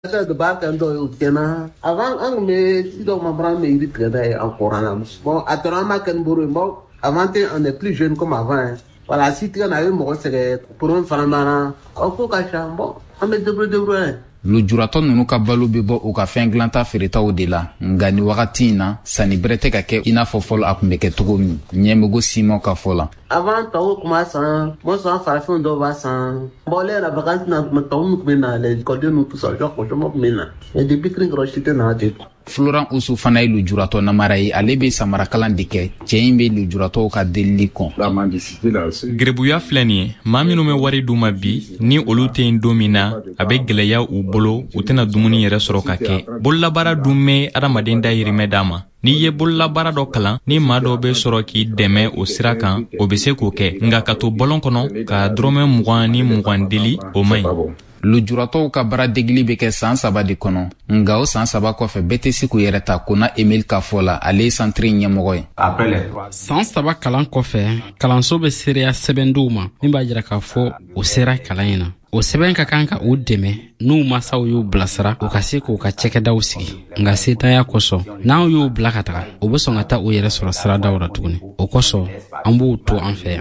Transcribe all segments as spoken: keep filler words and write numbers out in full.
de barque ndo tena avant ang me sido mambran me il traîner encore en bon actuellement kan buru bon avant on est plus jeune comme avant voilà si tu en as eu mo c'est pour un fana on peut cacher bon on me débrouille débrouille. Lujuratɔ nunu ka balo bɛ bɔ u ka fɛn dilanta feeretaw de la nga ni wagati in na sanni bɛrɛ tɛ ka kɛ i n'a fɔ fɔlɔ a tun bɛ kɛ cogo min ɲɛmɔgɔ Simon ka fɔ la. Avant tɔw tun b'a san mo sɔn farafin dɔw b'a san bon les la vacances na tɔw min tun bɛ na les écoliers nous tout ça genre ko tun bɛ na et depuis que Rochite na de Florent Oussou fana ye lujuratɔ namara ye ale bɛ samarakalan de kɛ cɛ in bɛ lujuratɔw ka delili kɔn. Gerebuya filɛ nin ye maa minnu bɛ wari d'u ma bi ni olu tɛ yen don min na a bɛ gɛlɛya u bolo u tɛna dumuni yɛrɛ sɔrɔ ka kɛ bololabaara dun bɛ adamaden dayirimɛ d'a ma n'i ye bololabaara dɔ kalan ni maa dɔ bɛ sɔrɔ k'i dɛmɛ o sira kan o bɛ se k'o kɛ nka ka to bɔlɔn kɔnɔ ka dɔrɔmɛ mugan ni mugan deli o man ɲi. Lujuratɔw ka baara degili bɛ kɛ san saba de kɔnɔ nga o san saba kɔfɛ bɛɛ tɛ se k'u yɛrɛ ta Kona Emile ka fɔ la ale ye santiri ɲɛmɔgɔ ye. San saba kalan kɔfɛ kalanso bɛ seereya sɛbɛn d'u ma min b'a jira k'a fɔ o sera kalan in na. O sɛbɛn ka kan ka u dɛmɛ n'u masaw y'u bilasira u ka se k'u ka cɛkɛdaw sigi nka setanya kosɔn n'aw y'u bila ka taga u bɛ sɔn ka taa u yɛrɛ sɔrɔ siradaw la tuguni o kosɔn an b'u to an fɛ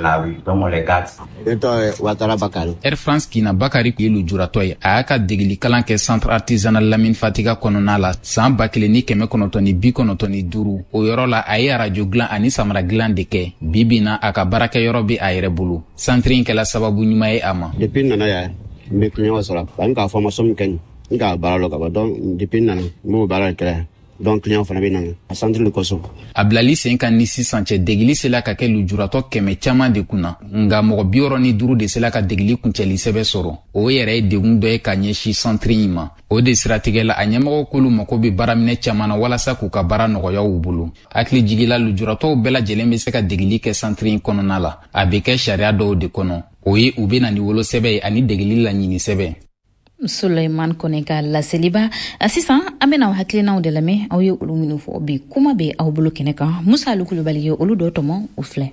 yan. Air France Kina Bakari ye lujuratɔ ye a y'a ka degeli kalan kɛ centre artisanal Lamine Fatiga kɔnɔna la san ba kelen ni kɛmɛ kɔnɔntɔn ni bi kɔnɔntɔn ni duuru o yɔrɔ la a ye arajo dilan ani samara dilan de kɛ bi bi na a ka baarakɛyɔrɔ bɛ a yɛrɛ bolo centre in kɛla sababu ɲuman ye a ma. Depuis nana ya me kunyo sala ban ka formation mi ken nga baralo ka ba donc depuis nana mo baralo kala donc client fana bɛ nana a centre le koso a bilali sen kan ni sisan cɛ degeli sela ka kɛ lujuratɔ kɛmɛ caman de kunna nga mɔgɔ bi wɔɔrɔ ni duuru de sela ka degeli kuncɛli sɛbɛn sɔrɔ o yɛrɛ ye degun dɔ ye ka ɲɛsin centre in ma o de siratigɛ la a ɲɛmɔgɔ k'olu mako bɛ baaraminɛ caman na walasa k'u ka baara nɔgɔya u bolo hakili jigila lujuratɔw bɛɛ lajɛlen bɛ se ka degeli kɛ centre in kɔnɔna la a bɛ kɛ sariya dɔw de kɔnɔ o ye u bɛ na ni wolosɛbɛn ye ani degeli laɲini sɛbɛn. Suleiman Koneka la seliba sisan an bɛna hakilinaw de lamɛn aw ye olu minnu fɔ bi kuma bɛ aw bolo kɛnɛ kan Musa Kulubali ye olu dɔ tɔmɔ u filɛ.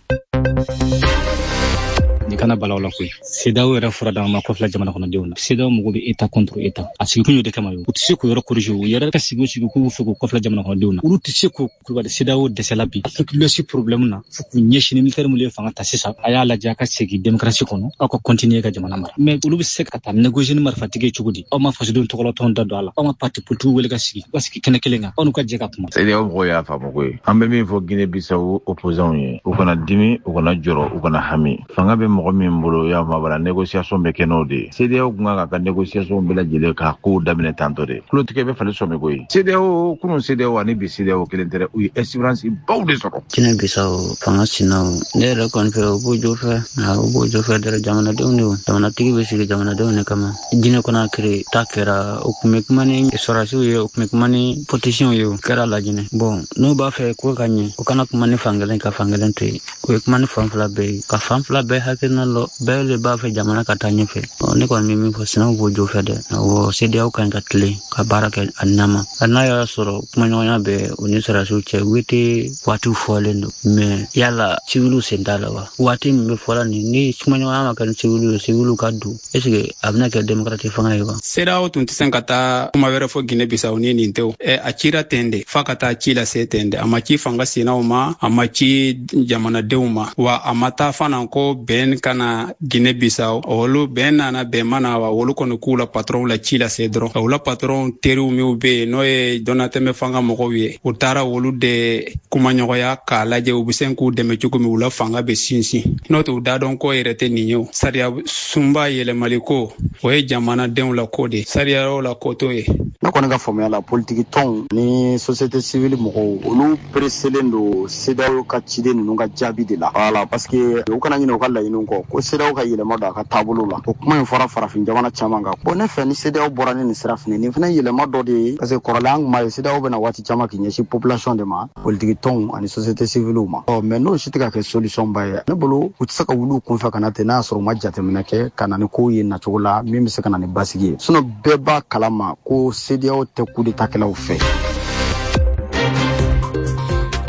Ni kana balaw la koyi CEDEAO yɛrɛ fura dama ma kɔfila jamana kɔnɔdenw na CEDEAO mɔgɔ bɛ état contre état a sigi kun y'o de kama ye u tɛ se k'o yɔrɔ corriger u yɛrɛ ka sigi o sigi k'u fɛ k'u kɔfila jamana kɔnɔdenw na olu tɛ se k'o kulubali CEDEAO dɛsɛla bi Afrique de l'Ouest problème na fo k'u ɲɛsin militaire minnu ye fanga ta sisan a y'a lajɛ a ka segin démocratie kɔnɔ aw ka continuer ka jamana mara mais olu bɛ se ka taa négocier ni marifatigi ye cogo di aw ma fasodenw tɔgɔlatɔn da don a la aw ma parti politique wele ka sigi ka sigi kɛnɛ kelen kan aw n'u ka jɛ ka kuma. CEDEAO mɔgɔw y'a faamu koyi an bɛ min fɔ Guinée Bissau opposants ye u kana dimi u kana jɔrɔ u kana hami fanga bɛ mɔgɔ min bolo ya mabara négociation bɛ kɛ n'o de CEDEAO kun ka ka négociation bɛɛ lajɛlen ka kow daminɛ tantɔ de kulotigɛ bɛ falen sɔmi koyi CEDEAO kunun CEDEAO ani bi CEDEAO kelen tɛ u ye espérance baw de sɔrɔ. Guinée Bissau fanga sinaw ne yɛrɛ kɔni fɛ u b'o jɔ fɛ u b'o jɔ fɛ dɛrɛ jamanadenw de jamanatigi bɛ sigi jamanadenw de kama Guinée Conakry ta kɛra o tun bɛ kuma ni sɔrɔsiw ye o tun bɛ kuma ni politiciens ye o kɛra Laginɛ bon n'u b'a fɛ ko ka ɲɛ o kana kuma ni fankelen ka fankelen to yen o ye kuma ni fan fila bɛɛ ye ka fan fila bɛɛ hakilina lɔ bɛɛ le b'a fɛ jamana ka taa ɲɛfɛ ne kɔni bɛ min fɔ sinaw b'o jɔ fɛ dɛ awɔ CEDEAO kan ka tilen ka baara kɛ a nama n'a y'a sɔrɔ kumaɲɔgɔnya bɛ o ni sɔrɔsiw cɛ u tɛ waatiw fɔlen don mais yala civiliw sen t'a la wa waati min bɛ fɔla nin ni kumaɲɔgɔnya ma kɛ ni civiliw ye civiliw ka don est ce que a bɛna kɛ démocratie fanga ye wa. CEDEAO tun tɛ se ka taa kuma wɛrɛ fɔ Guinée Bissau ni nin tɛ ɛ a cira ten de f'a ka taa ci lase ten de a ma ci fanga sennaw ma a ma ci jamanadenw ma wa a ma taa fana ko bɛn kana Guinée Bissau olu bɛn nana bɛn mana wa olu kɔni k'u la patron la ci lase dɔrɔn u la patron teriw minw bɛ yen n'o ye Donatɛmɛ fanga mɔgɔw ye u taara olu de kumaɲɔgɔnya k'a lajɛ u bɛ se k'u dɛmɛ cogo min u la fanga bɛ sinsin n'o tɛ u da dɔn ko yɛrɛ tɛ nin ye o sariya sunba yɛlɛmali ko o ye jamanadenw la ko de sariyaw la ko t'o ye. Ne kɔni ka faamuya la politique tɔnw ni société civile mɔgɔw olu preselen don CEDEAO ka ciden ninnu ka jaabi de la voilà parce que u kana ɲinɛ u ka laɲiniw kɔ ko CEDEAO ka yɛlɛma don a ka taabolo la o kuma in fɔra farafin jamana caman kan bon ne fɛ ni CEDEAO bɔra ni nin sira fɛ nin fana yɛlɛma dɔ de ye parce que kɔrɔlen an kun b'a ye CEDEAO bɛna waati caman k'i ɲɛsin population de ma politique tɔnw ani société civile ma ɔ mais n'o si tɛ ka kɛ solution ba ye ne bolo u tɛ se ka wuli u kunfɛ ka na ten n'a y'a sɔrɔ u ma jateminɛ kɛ ka na ni kow ye nacogo la min bɛ se ka na ni basigi ye sinon bɛɛ b'a kalama ko CEDEAO tɛ coup d'état kɛlaw fɛ.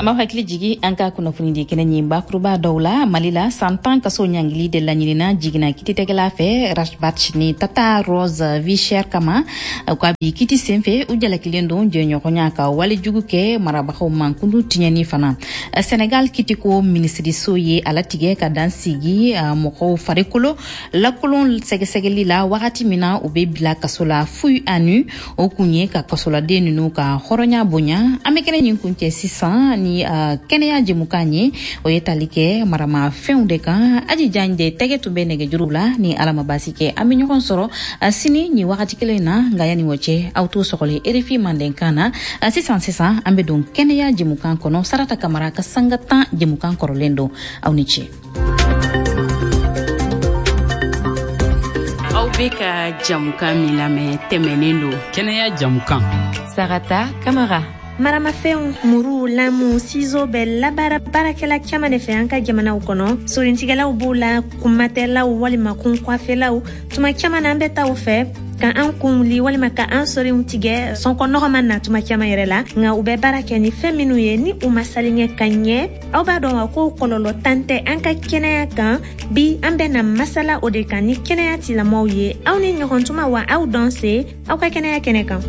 ma hakili jigi an ka kunnafoni di kɛnɛ ɲi bakuruba dɔw la Mali la san tan kaso ɲangili de laɲinina jigina kititegɛla fɛ Rashbat ni Tata Rose Vichère kama u ka bi kiti senfɛ u jalakilen don jɛɲɔgɔnya ka wale jugu kɛ marabagaw mankundu tiɲɛni fana Senegal kitiko minisiriso ye ala tigɛ ka dan sigi mɔgɔw farikolo lakolon sɛgɛsɛgɛli la wagati min na u bɛ bila kaso la fu anu o kun ye ka kasoladen ninnu ka hɔrɔnya bonya an bɛ kɛnɛ ɲin kun cɛ sisan ni uh, kɛnɛya jɛmukan ye o ye tali kɛ marama fɛnw de kan aji jan de tɛgɛ tun bɛ nɛgɛjuru la ni ala ma basi kɛ an bɛ ɲɔgɔn sɔrɔ uh, sini ni wagati kelen na nka yani o cɛ aw to sɔgɔli R F I mandenkan na uh, sisan sisan an bɛ don kɛnɛya jɛmukan kɔnɔ Sarata Kamara ka sanga tan jɛmukan kɔrɔlen don aw ni ce. Aw bɛ ka jamukan min lamɛn tɛmɛnen don kɛnɛya jamukan. Sarata Kamara. Maramafɛnw, muru, lamu, ciseaux bɛ labaara baarakɛla caman de fɛ an ka jamanaw kɔnɔ. Sorintigɛlaw b'u la, kunmatɛlaw walima kunkɔfɛlaw. Tuma caman na an bɛ taa u fɛ ka an kun wuli walima ka an sorinw tigɛ sɔnkɔnɔgɔ ma na tuma caman yɛrɛ la. Nka u bɛ baara kɛ ni fɛn minnu ye ni u ma saliɲɛ ka ɲɛ. Aw b'a dɔn wa ko kɔlɔlɔ tan tɛ an ka kɛnɛya kan. Bi an bɛna masala o de kan ni kɛnɛya tilamɔgɔw ye. Aw ni ɲɔgɔn tuma wa aw dɔn se aw ka kɛnɛya kɛnɛ kan.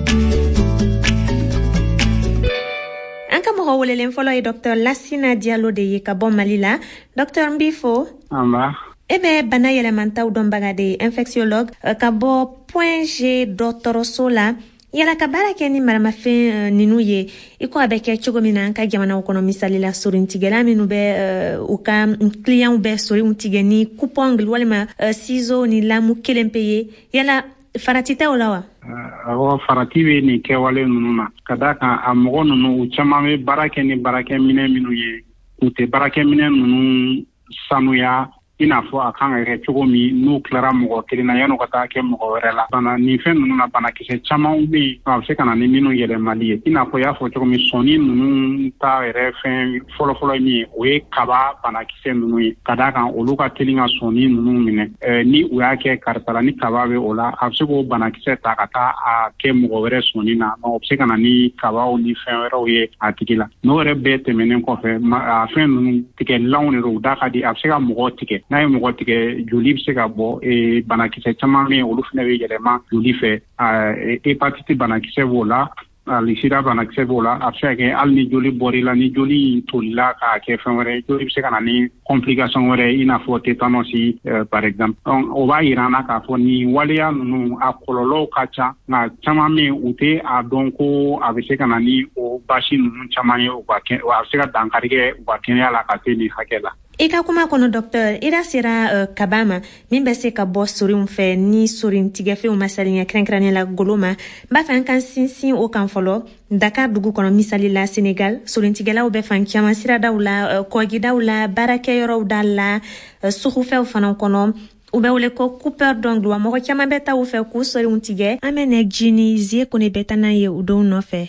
An ka mɔgɔ welelen fɔlɔ ye Docteur Lassina Diallo de ye ka bɔ Mali la. Docteur n b'i fo. Amba. E bɛ bana yɛlɛmantaw dɔnbaga de ye infectiologue ka bɔ Point G dɔgɔtɔrɔso la. Yala ka baara kɛ ni maramafɛn ninnu ye i ko a bɛ kɛ cogo min na an ka jamanaw kɔnɔ misali la sorintigɛla minnu bɛ u ka clients bɛ sorinw tigɛ ni coupe-ongle walima ciseaux ni lamu kelen pe ye. Yala farati tɛ o la wa? Awɔ, farati bɛ nin kɛwale ninnu na ka da kan a mɔgɔ ninnu u caman bɛ baara kɛ ni baarakɛminɛ minnu ye u tɛ baarakɛminɛ ninnu sanuya i n'a fɔ a kan ka kɛ cogo min n'u tilara mɔgɔ kelen na yan'u ka taa kɛ mɔgɔ wɛrɛ la. Bana nin fɛn ninnu na banakisɛ caman bɛ yen a bɛ se ka na ni minnu yɛlɛmali ye i n'a fɔ i y'a fɔ cogo min sɔni ninnu ta yɛrɛ fɛn fɔlɔfɔlɔ min ye o ye kaba banakisɛ ninnu ye ka da kan olu ka teli ka sɔni ninnu minɛ ɛɛ ni u y'a kɛ karisa la ni kaba bɛ o la a bɛ se k'o banakisɛ ta ka taa a kɛ mɔgɔ wɛrɛ sɔni na o bɛ se ka na ni kabaw ni fɛn wɛrɛw ye a tigi la n'o yɛrɛ bɛɛ tɛmɛnen kɔfɛ a fɛn ninnu tigɛlanw de don u da ka di a bɛ se ka mɔgɔ tigɛ n'a ye mɔgɔ tigɛ joli bɛ se ka bɔ banakisɛ caman bɛ yen olu fana bɛ yɛlɛma joli fɛ hepatite banakisɛ b'o la hali sida banakisɛ b'o la a bɛ se ka kɛ hali ni joli bɔr'i la ni joli tolila k'a kɛ fɛn wɛrɛ joli bɛ se ka na ni complication wɛrɛ i n'a fɔ tétanos par exemple o b'a yira an na k'a fɔ ni waleya ninnu a kɔlɔlɔw ka ca nka caman bɛ yen u tɛ a dɔn ko a bɛ se ka na ni o basi ninnu caman ye u ka kɛ a bɛ se ka dankari kɛ u ka kɛnɛya la ka se nin hakɛ la. I ka kuma kɔnɔ docteur i da sera uh, kaba ma min bɛ se ka bɔ sorinw fɛ ni sorin tigɛfɛnw ma saliɲɛ kɛrɛnkɛrɛnnen la golo ma n b'a fɛ an ka sinsin o kan fɔlɔ Dakar dugu kɔnɔ misali la Senegal sorintigɛlaw bɛ fan caman siradaw la uh, kɔgidaw la baarakɛyɔrɔw da la uh, sugufɛw fana kɔnɔ u bɛ wele ko coupeur d'ongle wa mɔgɔ caman bɛ taa u fɛ k'u sorinw tigɛ an bɛ nɛ jini zie kone bɛ taa n'a ye u denw nɔfɛ.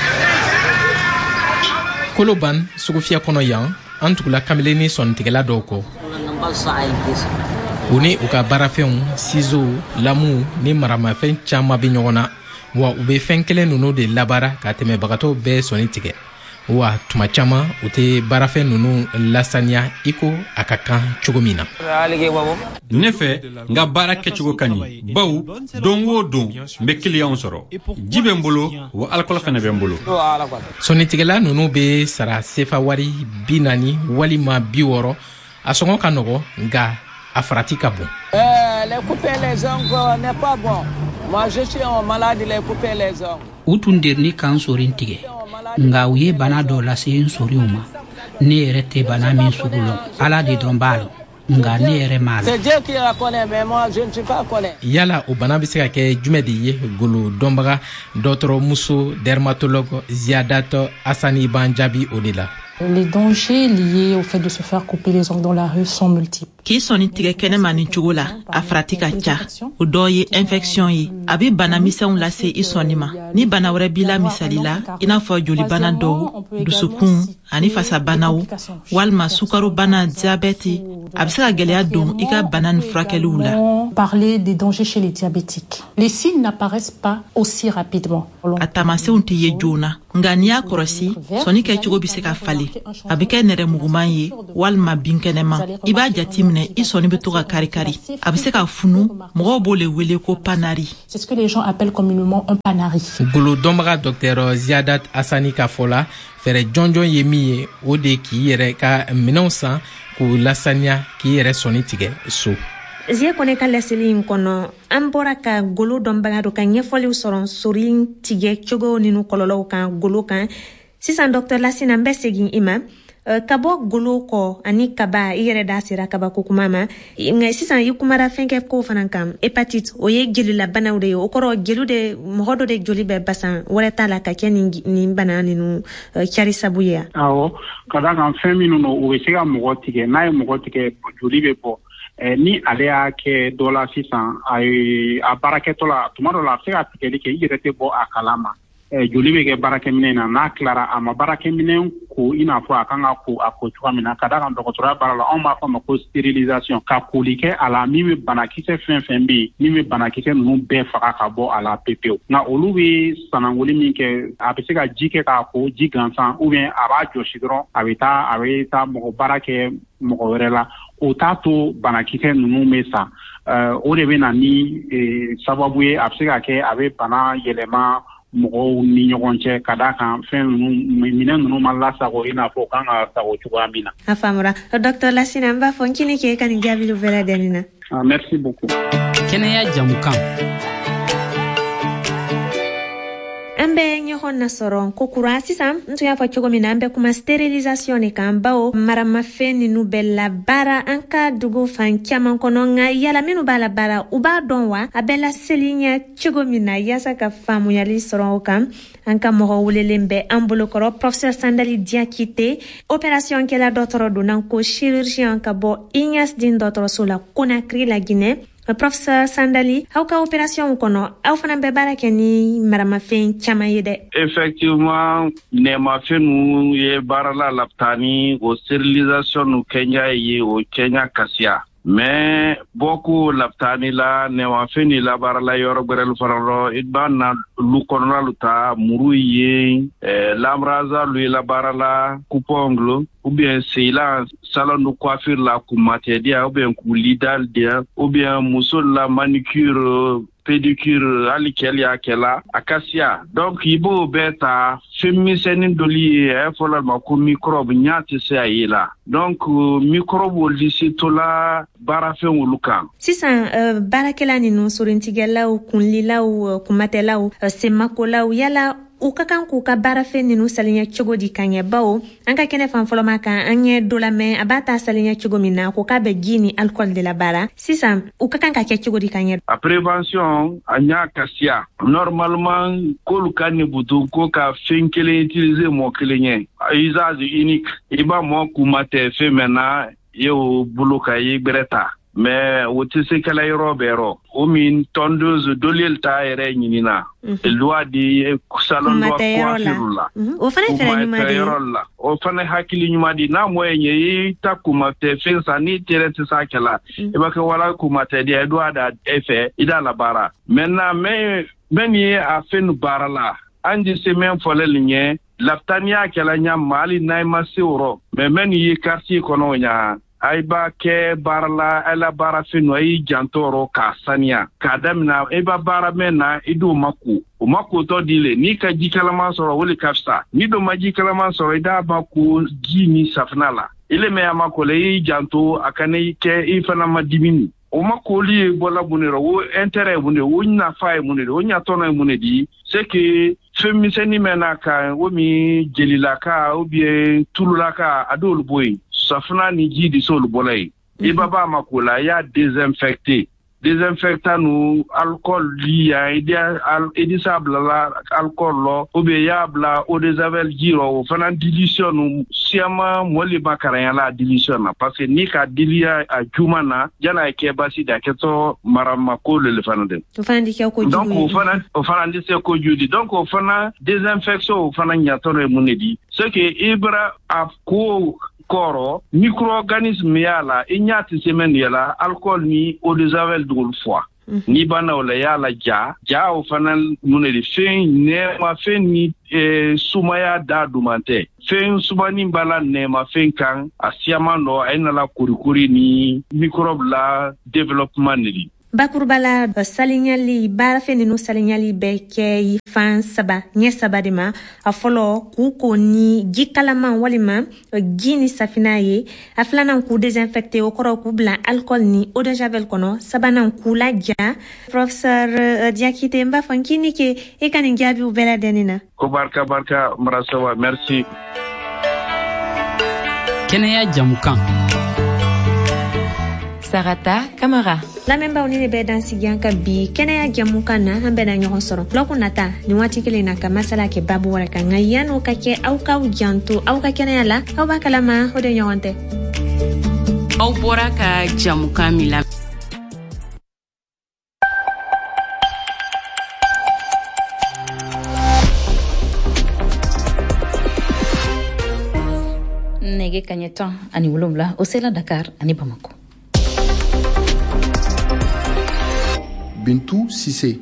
Koloban sugufiyɛ kɔnɔ yan an tugula kamileni sɔnnitigɛla dɔw kɔ u ni u ka baarafɛnw ciseaux lamu ni maramafɛn caman bɛ ɲɔgɔn na wa u bɛ fɛn kelen ninnu de labaara ka tɛmɛbagatɔw bɛɛ sɔnni tigɛ wa tuma caman u tɛ baarafɛn ninnu lasaniya i ko a ka kan cogo min na. ne fɛ n ka baara kɛcogo ka ɲi baw don o don n bɛ kiliyanw sɔrɔ ji bɛ n bolo wa alikɔli fana bɛ n bolo. sɔnnitigɛla ninnu bɛ sara sefa wari bi naani walima bi wɔɔrɔ a sɔngɔ ka nɔgɔ nka a farati ka bon. u tun derni kan sorin tigɛ nga u ye bana dɔ lase n sorinw ma ne yɛrɛ tɛ bana min sugu lɔn ala de dɔn b'a lɔn nga ne yɛrɛ m'a la. yala o bana bɛ se ka kɛ jumɛn de ye golo dɔnbaga dɔgɔtɔrɔmuso dermatologue Ziadat Asani b'an jaabi o de la. Les dangers liés au fait de se faire couper les ongles dans la rue sont multiples. K'i sɔnni tigɛ kɛnɛma nin cogo la a farati ka ca o dɔ ye infection ye a bɛ bana misɛnw lase i sɔnni ma ni bana wɛrɛ b'i la misali la i n'a fɔ jolibana dɔw dusukun ani fasabanaw walima sukarobana diabète a bɛ se ka gɛlɛya don i ka bana ni furakɛliw la. Parler des dangers chez les diabétiques. Les signes n'apparaissent pas aussi rapidement. A taamasiyɛnw tɛ ye joona nka n'i y'a kɔlɔsi sɔnni kɛcogo bɛ se ka falen a bɛ kɛ nɛrɛmuguman ye walima binkɛnɛma i b'a jateminɛ i sɔnni bɛ to ka kari-kari a bɛ se ka funu mɔgɔw b'o le wele ko panari. C'est ce que les gens appellent communément un panari. Golo dɔnbaga docteur Ziadat Asani ka fɔ la fɛrɛ jɔnjɔn ye min ye o de k'i yɛrɛ ka minɛnw san k'u lasaniya k'i yɛrɛ sɔnni tigɛ so. Zie kone ka laseli in kɔnɔ an bɔra ka golo dɔnbaga dɔ ka ɲɛfɔliw sɔrɔ sori tigɛ cogo ni kɔlɔlɔw kan golo kan sisan docteur Lasina n bɛ segin i ma ka bɔ golo kɔ ani kaba i yɛrɛ da sera kaba ko kuma ma nka sisan i kumara fɛn kɛ ko fana kan hépatite o ye jelilabanaw de ye o kɔrɔ jeli de mɔgɔ dɔ de joli bɛ basan wɛrɛ t'a la ka kɛ nin nin bana ninnu cari sabu ye. Awɔ ka da kan fɛn minnu no o bɛ se ka mɔgɔ tigɛ n'a ye mɔgɔ tigɛ joli bɛ bɔ. Eh, ni ale y'a kɛ dɔ la sisan a a baarakɛtɔ la tuma dɔ la a bɛ se ka tigɛli kɛ i yɛrɛ tɛ bɔ a kalama eh, joli bɛ kɛ baarakɛminɛ na n'a tilara a ma baarakɛminɛ ko i n'a fɔ a kan ka ko a ko cogoya min na ka da kan dɔgɔtɔrɔya baara la anw b'a fɔ a ma ko stérilisation ka koli kɛ a la min bɛ banakisɛ fɛn fɛn bɛ yen min bɛ banakisɛ ninnu bɛɛ faga ka bɔ a la pepewu nka olu bɛ sanangoli min kɛ a bɛ se ka ji kɛ k'a ko ji gansan ou bien a b'a jɔsi dɔrɔn a bɛ taa a bɛ taa mɔgɔ baara kɛ mɔgɔ wɛrɛ la o t'a to banakisɛ ninnu bɛ sa o de bɛ na ni sababu ye a bɛ se ka kɛ a bɛ bana yɛlɛma mɔgɔw ni ɲɔgɔn cɛ ka da kan fɛn ninnu minɛn ninnu ma lasago i n'a fɔ kan ka sago cogoya min na. A faamura docteur Lasina n b'a fɔ n kini k'e ka nin jaabili bɛɛ lajɛlen na. Ah, merci beaucoup. Kɛnɛya jamukan. An bɛ ɲɔgɔn nasɔrɔ ko kura sisan n tun y'a fɔ cogo min na an bɛ kuma stérilisation de kan bawo maramafɛn ninnu bɛ labaara an ka dugu fan caman kɔnɔ nka yala minnu b'a labaara u b'a dɔn wa a bɛ laseli ɲɛ cogo min na yaasa ka faamuyali sɔrɔ o kan an ka mɔgɔ welelen bɛ an bolokɔrɔ professeur Sandali Diakite opération kɛla dɔgɔtɔrɔ donna ko chirurgien ka bɔ I N Y A S din dɔgɔtɔrɔso la Conakry la Guinée. Professeur Sandali, aw ka opération kɔnɔ aw fana bɛ baara kɛ ni maramafɛn caman ye dɛ. Effectivement, nɛɛmafɛn ninnu ye baara la lapitani o stérilisation nu kɛɲa ye o kɛɲa kasiya. Mais beaucoup lapitani la nɛɛmafɛn ni labaara la yɔrɔ gbɛrɛlu fana lɔ i b'a na lu kɔnɔna lu ta muru ye eh, lamraza lu ye labaara la coupe-ongle ou bien seila salon de coiffure la kumatedia ou bien kulidal dia ou bien muso la manicure pédicure ali keli akela akasia donc ibo beta féminisene doli e fola ma ko microbe nyati se ayila donc microbe lisi tola barafen wulukan sisan uh, barakela ninu sorintigelaw kunlilaw kumatelaw uh, semakolaw yala u ka kan k'u ka baarafɛn ninnu salinya cogo di ka ɲɛ bawo an ka kɛnɛ fan fɔlɔ ma kan an ɲɛ dɔ lamɛn a b'a ta salinya cogo min na ko k'a bɛ ji ni alcool de la baara sisan u ka kan ka kɛ cogo di ka ɲɛ. A prévention a ɲa kasiya normalement k'olu ka nibutu ko ka fɛn kelen utiliser mɔgɔ kelen ye usage unique i b'a mɔgɔ kuma tɛ fɛn mɛn na i y'o bolo ka i gbɛrɛ ta. Mais o tɛ se kɛla yɔrɔ bɛɛ yɔrɔ o min tondeuse doliel ta yɛrɛ ɲinina il doit di salon doit coiffure la o fana fɛrɛ ɲuman de ye la o fana hakili ɲuman di n'a mɔ ye i ta kuma tɛ fɛn san n'i tɛrɛ tɛ s'a kɛla i b'a kɛ wala kuma tɛ di i doit da e fɛ i da la baara maintenant mais men ye a fɛn baara la an di se men fɔlɛli ɲɛ lapitaniya kɛla ɲa ma hali n'a ma se o rɔ mais men ye quartier kɔnɔ ɲa ay ba ke barla ala bara finu ay jantoro ka sania ka damina e ba bara mena idu maku o mako to dile ni ka jikalama soro woli kafsa ni do maji kalama soro ida ba ku gini safnala ile me amako le janto akane ke ifana madimini o mako li bola bunero wo intérêt bunde wo na fay munede wo nya tono munedi c'est que femiseni mena ka wo mi jelila ka ou bien tulula ka adol boy safna ni ji di sol bolay e baba makola ya désinfecté désinfectant nous alcool liya idia al edisable la alcool lo obeyable au desavel giro fana dilution nous siama moli bakara la dilution parce que ni ka dilia a jumana jana ke basi da keto marama ko le fana de donc o fana o fana ndi se ko judi donc o fana désinfection o fana nyato re munedi ce que ibra a ko koro micro-organisme yala inyati semen yala alcool ni eau de javel dugul fois ni bana wala yala ja ja o fanal muneli fen ne ma fen ni e sumaya da dumante fen subani bala ne ma fen kan asiamando ayna la kurikuri ni microbe la développement ni bakurbala salinyali bara feni no salinyali beke yi fan saba nye saba de ma afolo ku ko ni gikalama walima gini safina ye aflana ku désinfecter o koro ku bla alcool ni eau de javel kono sabana ku la ja professeur Diakité mba fankini ke e kan ngiabi u bela denina ko barka barka marasawa merci Kenya jamukan Sarata Camara. La memba unine be dan sigianka bi kenaya jamukana hambe na nyoho soro. Loko nata ni wati kile na kamasala ke babu wala ka ngayano kake au ka ujantu au ka kenaya la au bakalama hode nyohonte. Au bora ka jamuka mila. Nege kanyetan ani wolomla osela Dakar ani Bamako. Bintou Sissé.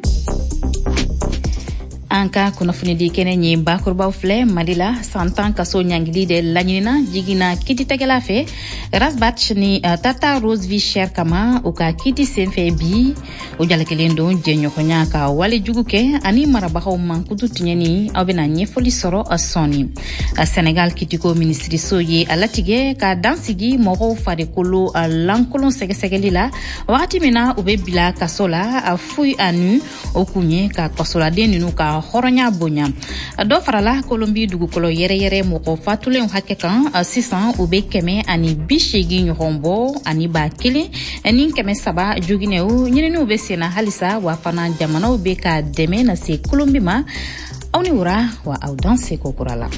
Anka kunnafoni di kene nyi bakurbaw fle Malila santan kaso nyangili de lanyina jigina kiti tegela fe rasbatch ni uh, tata Rose Vichère Kama uka kiti senfe bi o jalakelendo jenyo konya ka wale juguke ani marabaho mankutu tinyani awbena nyefoli soro asoni uh, Senegal kitiko ministri soye alatige ka dansigi moro fare kolo uh, lankolon sege segeli la wakati mina ube bila kasola uh, fui anu okunye ka kasola deninu ka horonya bonya do farala Kolombi dugu kolo yere yere moko fatule hakke kan sisan ube keme ani bishegi nyombo ani bakile ani keme saba jogineu nyine ube sena halisa wa fana jamana ube ka deme na se Kolombi ma awni ura wa audanse kokurala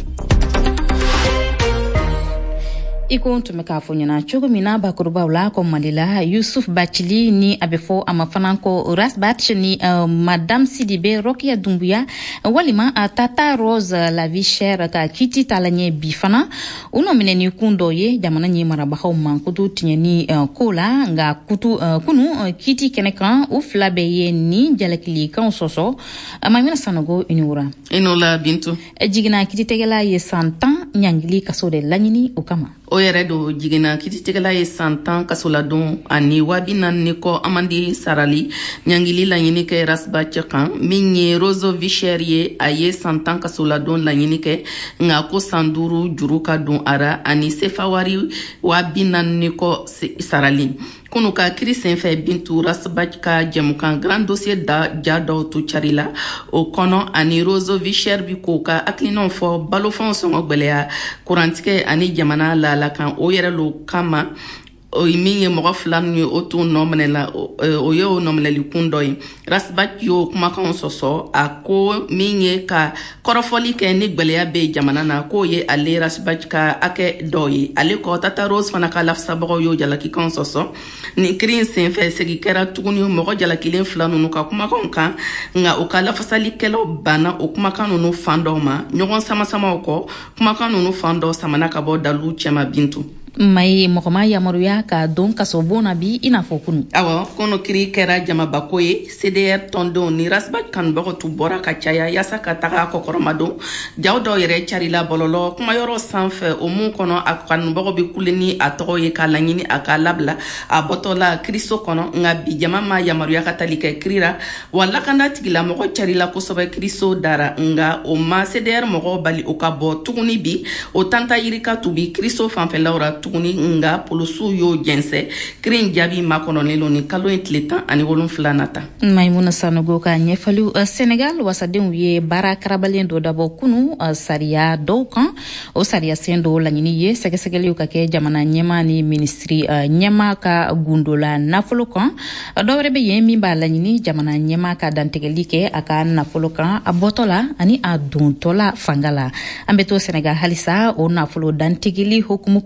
iko tumeka fonyana chogo mina bakuruba ula ko Malila Yusuf Bachili ni abefo amafananko Rasbatch ni uh, Madame Sidibe Rokia Dumbuya walima uh, Tata Rose la Vichère ka kiti talanye bifana uno mineni kundo ye jamana nyi marabaho mankutu tinyeni uh, kola nga kutu uh, kunu uh, kiti kenekan uflabe ye ni jalakili kan soso uh, mamina sanogo inura inola bintu e jigina kiti tegela ye santan nyangili kasode lanyini ukama o yɛrɛ do jigina kititigɛla ye santan kasoladon ani wabi naani kɔ amandi sarali ɲangili laɲini kɛ rasbatch kan min ye Rose Vichère ye a ye santan kasoladon laɲini kɛ nka ko san duuru juru ka don ara ani sefawari wabi naani kɔ sarali kunu ka kiri senfɛ Bintu Rasbatch ka jɛmukan grand dossier da ja dɔw to carila o kɔnɔ ani Rose Vichère bi k'o ka hakilinaw fɔ balofɛnw sɔngɔ gwɛlɛya kurantigɛ ani jamana la kan o yɛrɛ lo kama o min ye mɔgɔ fila min ye o t'o nɔminɛ la o ye o nɔminɛli kun dɔ ye Rasbatch y'o kumakanw sɔsɔ a ko min ye ka kɔrɔfɔli kɛ ni gwɛlɛya bɛ jamana na k'o ye ale Rasbatch ka hakɛ dɔ ye ale kɔ Tata Rose fana ka lafasabagaw y'o jalakikanw sɔsɔ nin kiri in senfɛ segi kɛra tuguni mɔgɔ jalakilen fila ninnu ka kumakanw kan nka o ka lafasalikɛlaw banna o kumakan ninnu fan dɔw ma ɲɔgɔn samasamaw kɔ kumakan ninnu fan dɔw samana ka bɔ dalu cɛma Bintu mai mɔgɔma yamaruya ka don kaso bona bi ina fɔ kunu awɔ kono kiri kɛra jamabako ye C D R tɔndenw ni Rasbatch kanubagaw tu bɔra ka caya yasa ka taga kɔkɔrɔmadon jaw dɔw yɛrɛ carila bɔlɔlɔ kumayɔrɔ sanfɛ o mun kɔnɔ a kanubagaw bɛ kule ni a tɔgɔ ye k'a laɲini a k'a labila a bɔtɔla kiriso kɔnɔ nka bi jama ma yamaruya ka tali kɛ kirira wa lakanda tigilamɔgɔ carila kosɛbɛ kiriso dara nka o ma C D R mɔgɔw bali o ka bɔ tuguni bi o tanta yirika tubi kiriso fanfɛlawra tuguni nga polosu yo jɛnsɛ kirin jaabi makɔnɔlen lo ni kalo in tile tan ani wolonfila nata Maimuna Sanogo ka ɲɛfaliw uh, Senegal wasadenw ye baara karabalen dɔ dabɔ kunu uh, sariya dɔw kan o sariya sen dɔw laɲini ye sɛgɛsɛgɛliw ka kɛ jamana ɲɛma ni ministri uh, ɲɛma ka gundola nafolo kan uh, dɔw wɛrɛ bɛ yen min b'a laɲini jamana ɲɛma ka dantigɛli kɛ a ka nafolo kan a bɔtɔla ani a dontɔla fanga la an bɛ to Senegal halisa o nafolo dantigɛli hokumu kɔnɔ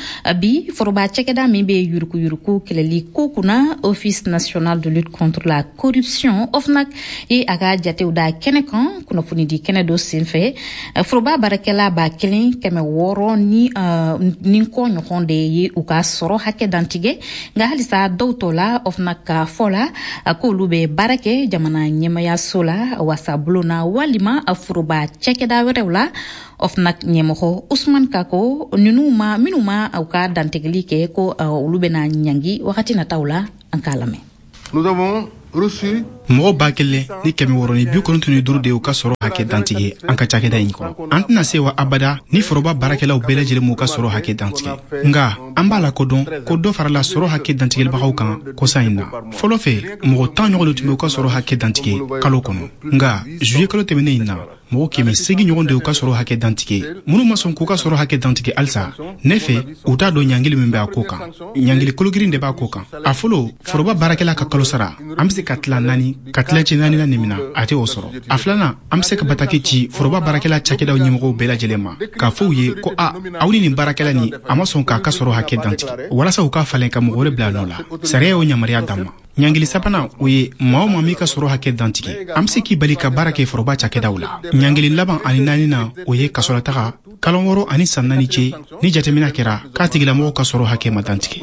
bi foroba cɛkɛda min bɛ yuruku yuruku kɛlɛli ko kunna office national de lutte contre la corruption O F N A C ye a ka jatew da kɛnɛ kan kunnafoni di kɛnɛ dɔ senfɛ foroba baarakɛla ba kelen kɛmɛ wɔɔrɔ ni uh, ni kɔ ɲɔgɔn de ye u ka sɔrɔ hakɛ dantigɛ nka halisa dɔw tɔ la O F N A C ka fɔ la k'olu bɛ baara kɛ jamana ɲɛmayaso la wasabolo na walima foroba cɛkɛda wɛrɛw la O F N A C ɲɛmɔgɔ Usman Kako ninnu ma minnu ma u ka dantigɛli kɛ ko uh, olu bɛna ɲangi wagati nataw la an k'a lamɛn. Nous avons reçu mɔgɔ ba kelen ni kɛmɛ wɔɔrɔ ni bi kɔnɔntɔn ni duuru de y'u ka sɔrɔ hakɛ dantigɛ an ka cakɛda in kɔnɔ. An tɛna se wa abada ni foroba baarakɛlaw bɛɛ lajɛlen m'u ka sɔrɔ hakɛ dantigɛ. Nga an b'a la kodɔn ko dɔ farala sɔrɔ hakɛ dantigɛbagaw kan kɔsa in na. Fɔlɔ fɛ mɔgɔ tan ɲɔgɔn de tun b'u ka sɔrɔ hakɛ dantigɛ kalo kɔnɔ. Nga juillet kalo tɛmɛnen in na mɔgɔ kɛmɛ seegin ɲɔgɔn de y'u ka sɔrɔ hakɛ dantigɛ. Minnu ma sɔn k'u ka sɔrɔ hakɛ dantigɛ halisa ne fɛ u t'a dɔn ɲangili min bɛ a ko kan. Ɲangili kologirin de b'a ko kan. A fɔlɔ foroba baarakɛla ka kalo sara an bɛ se ka tila naani ka tilancɛ naani na nimina a tɛ o sɔrɔ. A filanan an bɛ se ka bataki ci foroba baarakɛla cakɛdaw ɲɛmɔgɔw bɛɛ lajɛlen ma k'a fɔ u ye ko a aw ni nin baarakɛla nin a ma sɔn k'a ka sɔrɔ hakɛ dantigɛ walasa u ka falen ka mɔgɔ wɛrɛ bila nɔ la. Sariya y'o yamaruya d'an ma. Ɲangili sabanan o ye maa o maa min ka sɔrɔ hakɛ dantigɛ an bɛ se k'i bali ka baara kɛ foroba cakɛdaw la. Ɲangili laban ani naani na o ye kasolataga kalo wɔɔrɔ ani san naani cɛ ni jateminɛ kɛra k'a tigilamɔgɔ ka sɔrɔ hakɛ ma dantigɛ.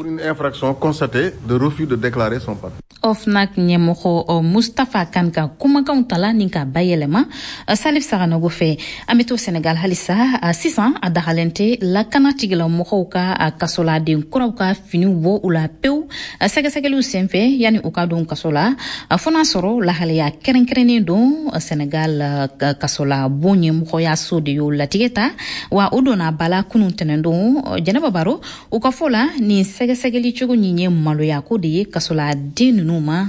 O F N A C ɲɛmɔgɔ Mustafa Kan ka kumakanw tala ni ka bayɛlɛma Salif Saganogo fɛ an bɛ to Senegal halisa sisan a dagalen tɛ lakana tigilamɔgɔw ka kasoladen kuraw ka finiw bɔ u la pewu sɛgɛsɛgɛliw senfɛ yani u ka don kaso la fo n'a sɔrɔ lahalaya kɛrɛnkɛrɛnnen don Senegal kasola bon ɲɛmɔgɔya so de y'o latigɛ ta wa o donna bala kunun tɛnɛn don Jɛnɛba Baro u ka fɔ la ni sɛgɛsɛgɛli cogo nin ye maloya ko de ye kasola den ninnu ma.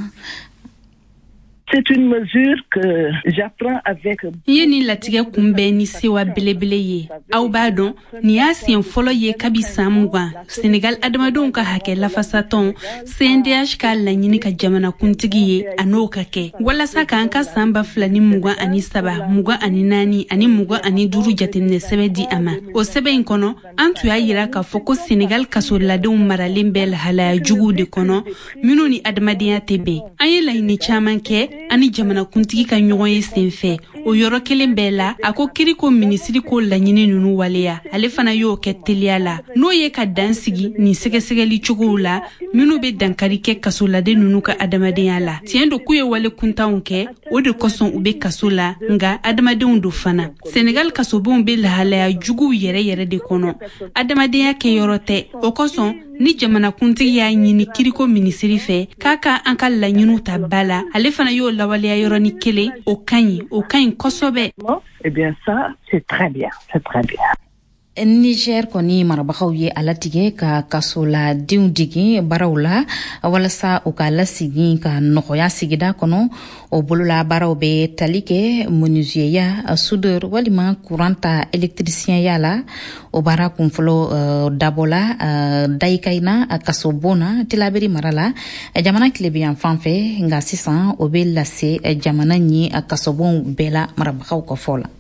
C'est une mesure que j'apprends avec... Ye ni latigɛ kunbɛn ni sewa belebele ye. Aw b'a dɔn, ni y'a siɲɛ fɔlɔ ye kabi san mugan. Senegal adamadenw ka hakɛ lafasatɔn C N D H ka laɲini ka jamana kuntigi ye a n'o ka kɛ. Walasa k'an ka san ba fila ni mugan ani saba, mugan ani naani ani mugan ani duuru jateminɛ sɛbɛn di a ma. O sɛbɛn in kɔnɔ, an tun y'a yira k'a fɔ ko Senegal kasoladenw maralen bɛ lahalaya juguw de kɔnɔ, minnu ni adamadenya tɛ bɛn. An ye laɲini caman kɛ ani jamana kuntigi ka ɲɔgɔn ye senfɛ o yɔrɔ kelen bɛɛ la a ko kiriko minisiri ko laɲini nunu waleya ale fana y'o kɛ teliya la n'o ye ka dan sigi ni sɛgɛsɛgɛli cogow la minnu bɛ dankari kɛ kasoladen nunu ka adamadenya la tiɲɛ do k'u ye wale kuntanw kɛ o de kosɔn u bɛ kaso la nka adamadenw do fana Senegal kasobenw bɛ lahalaya juguw yɛrɛ yɛrɛ de kɔnɔ adamadenya kɛ yɔrɔ tɛ o kosɔn ni jamana kuntigi y'a ɲini kiriko minisiri fɛ k'a ka an ka laɲiniw ta ba la ale fana y'o lawaleya yɔrɔni kelen o ka ɲi o ka ɲi kosɛbɛ. Eh bien ça c'est très bien, c'est très bien. Niger kɔni marabagaw ye a latigɛ ka kasoladenw digi baaraw la walasa u ka lasigi ka nɔgɔya sigida kɔnɔ o bolola baaraw bɛ tali kɛ menuisier soudeur walima courant ta électricien la o baara kunfɔlɔ uh, dabɔla uh, dayikaina kasobon na tilaberi mara la jamana tilebiyan fan fɛ nka sisan o bɛ lase jamana ɲi kasobon bɛɛ la marabagaw ka fɔ la.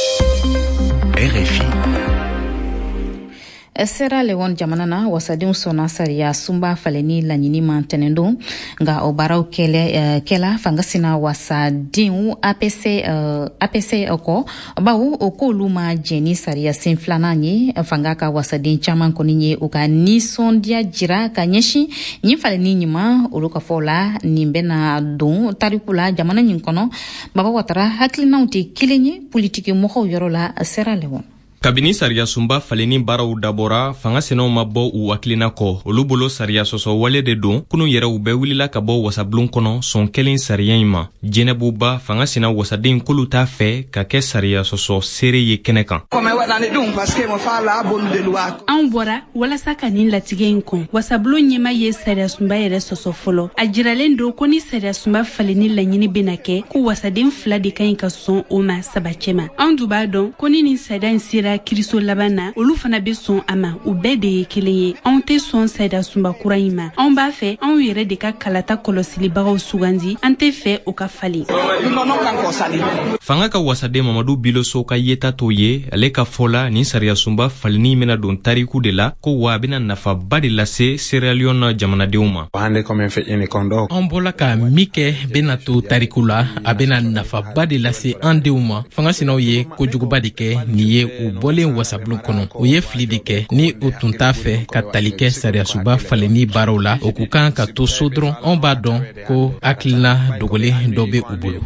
R F I Sierra Leone jamana na wasadenw sɔnna sariya sunba faleni laɲini ma ntɛnɛn don nka o baaraw kɛlɛ kɛla fanga sina wasadenw A P C A P C kɔ bawo o k'olu ma jɛn ni sariya sen filanan ye fanga ka wasaden caman kɔni ye u ka nisɔndiya jira ka ɲɛsin nin faleni ɲuman olu ka fɔ la nin bɛna don tariku la jamana nin kɔnɔ Baba Watara hakilinaw tɛ kelen ye politiki mɔgɔw yɔrɔ la Sierra Leone. Kabini sariya sunba faleni baaraw dabɔra fanga senɛw ma bɔ u hakilina kɔ olu bolo sariya sɔsɔ wale de don kunun yɛrɛ u bɛɛ wulila ka bɔ wasablon kɔnɔ sɔn kelen sariya in ma Jɛnɛbuba fanga sena wasaden kolu t'a fɛ ka kɛ sariya sɔsɔ seere ye kɛnɛ kan. Anw bɔra walasa ka nin latigɛ in kɔn wasablon ɲɛma ye sariya sunba yɛrɛ sɔsɔ fɔlɔ a jiralen don ko ni sariya sunba faleni laɲini bena kɛ ko wasaden fila de kan ɲi ka sɔn o ma sabacɛ ma anw du b'a dɔn ko ni nin sariya in sera kɛra kiriso laban na olu fana be sɔn a ma u bɛɛ de ye kelen ye anw tɛ sɔn sayida sunba kura ɲi ma anw b'a fɛ anw yɛrɛ de ka kalata kɔlɔsilibagaw sugandi an tɛ fɛ o ka falen. Fanga ka wasaden Mamadu Biloso ka yeta to ye ale ka fɔla ni sariya sunba falini mena don tariku de la ko wa bena nafa ba de lase Sierra Leone jamanadenw ma. An bɔla ka min kɛ bena to tariku la a bena nafa ba de lase an denw ma. Fanga sinaw ye kojuguba de kɛ nin ye u bɔlen wasabulon kɔnɔ u ye fili de kɛ ni u tun t'a fɛ ka tali kɛ sariya sunba faleni baaraw la o k'u kan ka to so dɔrɔn an b'a dɔn ko hakilina dogolen dɔ be u bolo.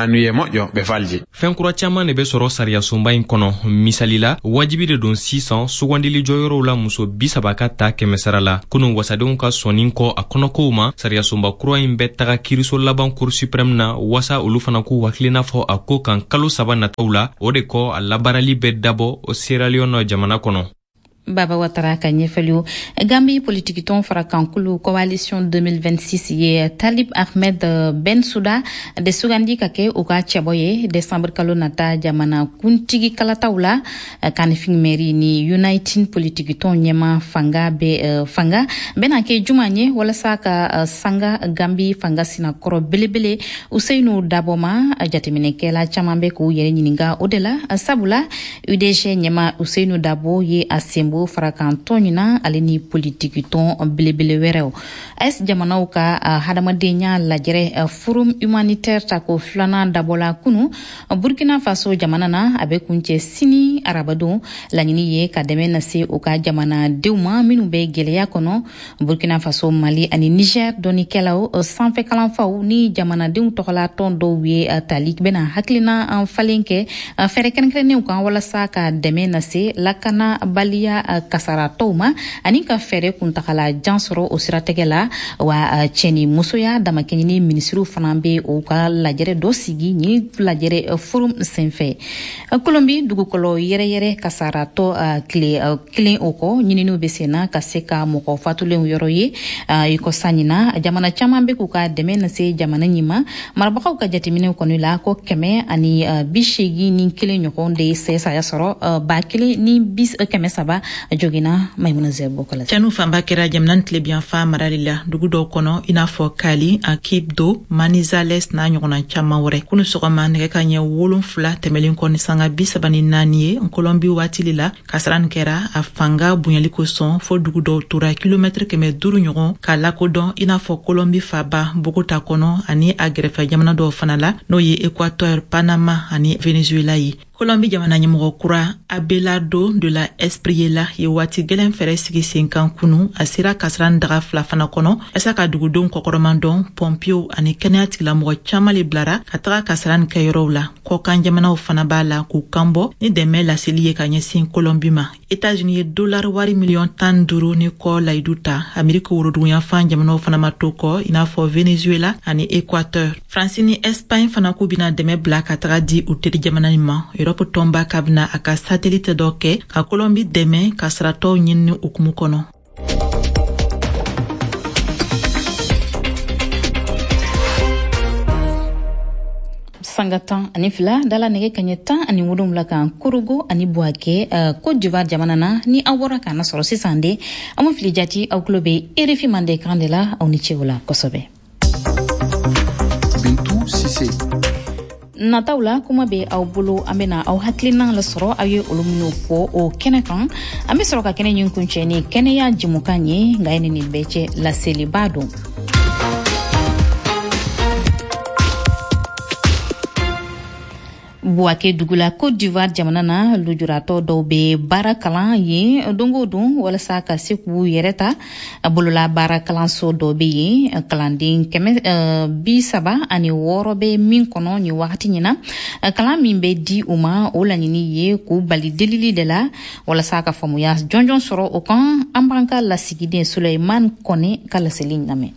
Fɛn kura caman de be sɔrɔ sariya sunba in kɔnɔ. Misali la wajibi de don sisan sugandili jɔyɔrɔw la muso bi saba ka ta kɛmɛ sara la kunun wasadenw ka sɔnni kɔ a kɔnɔkow ma sariya sunba kura in bɛ taga kiriso laban cour suprême na wasa olu fana k'u hakilina fɔ a ko kan kalo saba nataw la o de kɔ a labarali bɛ dabɔ o Sierra Leone jamana kɔnɔ. Baba Watara ka ɲɛfɛliw Gambie politique tɔn fara kankulu coalition deux mille vingt-six ye Talib Ahmed Bensouda de sugandi ka kɛ u ka cɛbɔ ye décembre kalo nata jamana kuntigi kalataw la Kanifing Mairie ni United politique tɔn ɲɛma fanga be uh, fanga bena kɛ juma ye walasa ka uh, sanga Gambie fanga sina kɔrɔ belebele Useinu Daboma jateminɛkɛla caman bɛ k'u yɛrɛ ɲininka o de la sabula U D G ɲɛma Useinu Dabo ye a sembo farakan tɔɲina ale ni politiki tɔn belebele wɛrɛw es jamanaw ka uh, hadamadenya lajɛrɛ uh, forum humanitaire ta ko filanan dabɔla kunu uh, Burkina Faso jamana na a bɛ kuncɛ sini arabadon laɲini ye ka dɛmɛ na se u ka jamana denw ma minnu bɛ gwɛlɛya kɔnɔ Burkina Faso Mali ani Niger dɔnikɛlaw uh, sanfɛ kalanfaw ni jamanadenw tɔgɔla tɔn dɔw ye uh, tali bɛna hakilina uh, falen kɛ uh, fɛrɛ kɛrɛnkɛrɛnnenw kan walasa ka dɛmɛ na se lakana baliya kasara tɔw ani ka fɛrɛ kuntagala jan sɔrɔ o siratigɛ la wa cɛni musoya damakɛɲini ministriw fana bɛ o ka lajɛrɛ dɔ sigi ni lajɛrɛ forum senfɛ Kolombi dugukɔlɔ yɛrɛyɛrɛ kasaratɔ tile kelen o kɔ ɲininiw bɛ senna ka se ka mɔgɔ fatulenw yɔrɔ ye i ko sanina jamana caman bɛ k'u ka dɛmɛ na se jamana ɲima marabagaw ka jateminɛw kɔni la ko kɛmɛ ani bi seegin ni kelen ɲɔgɔn de ye sɛsaya sɔrɔ ba kelen ni bi kɛmɛ saba jogina Maimuna Zebo kala canu fanba kɛra jamana tilebiyan fa marali la dugu dɔw kɔnɔ i n'a fɔ Kali Akibdo Manizales n'a ɲɔgɔnna caman wɛrɛ kunu sɔgɔma nɛgɛ ka ɲɛ wolonfila tɛmɛlen kɔ ni sanga bi saba ni naani ye Kolɔnbi waati la kasara nin kɛra a fanga bonyali kosɔn fo dugu dɔw tora kilomɛtiri kɛmɛ duuru ɲɔgɔn k'a lakodɔn i n'a fɔ Kolɔnbi faba Bogota kɔnɔ ani a gɛrɛfɛ jamana dɔw fana la n'o ye Équateur, Panama ani Venezuela ye. Kolɔnbi jamana ɲɛmɔgɔ kura Abelardo de la Espriella ye waati gɛlɛn fɛrɛ sigi sen kan kunu a sera kasran daga fila fana kɔnɔ ɛsa ka dugudenw kɔkɔrɔman dɔn pɔmpiyo ani kɛnɛya tigilamɔgɔ caman le bilara ka taga kasran kɛyɔrɔw la kɔkan jamanaw fana b'a la k'u kanbɔ ni dɛmɛ laseli ye ka ɲɛsin Kolɔnbi ma. États-Unis ye dollar wari miliyɔn tan duuru ni kɔ layidu ta Amerika woroduguyanfan jamanaw fana ma to kɔ i n'a fɔ Venezuela ani Équateur. France ni Espagne fana k'u bina dɛmɛ bila ka taga di u teri jamana ni ma. Europe tɔnba ka bina a ka satellite dɔ kɛ ka Kolɔnbi dɛmɛ ka saratɔw ɲini ukumu kɔnɔ. Sanga tan ani fila dala nege kanye tan ani wolonwula kan Korogo ani Bouaké uh, Côte d'Ivoire jamana na ni aw bɔra kana sɔrɔ sisan de amu fili jati aw kulo be R F I mande kan de la aw ni cɛw la kosɛbɛ. Bintou Sissé nataw la kuma be aw bolo an bena aw hakilina la sɔrɔ aw ye olu minnu fɔ o kɛnɛ kan an be sɔrɔ ka kɛnɛ ɲin kuncɛ ni kɛnɛya jimukan ye nka ye ni nin bɛɛ cɛ laseliba don. Bouaké dugula Côte d'Ivoire jamana na lujuratɔ dɔw be baara kalan ye dongo don walasa ka se k'u yɛrɛ ta bolola baara kalanso dɔ be yen kalanden kɛmɛ uh, bi saba ani wɔɔrɔ be min kɔnɔ ni wagati ɲina kalan min be di u ma o laɲini ye k'u bali delili de la walasa ka faamuya jɔnjɔn sɔrɔ o kan an b'an ka lasigiden Suleiman Kɔne ka laseli lamɛn.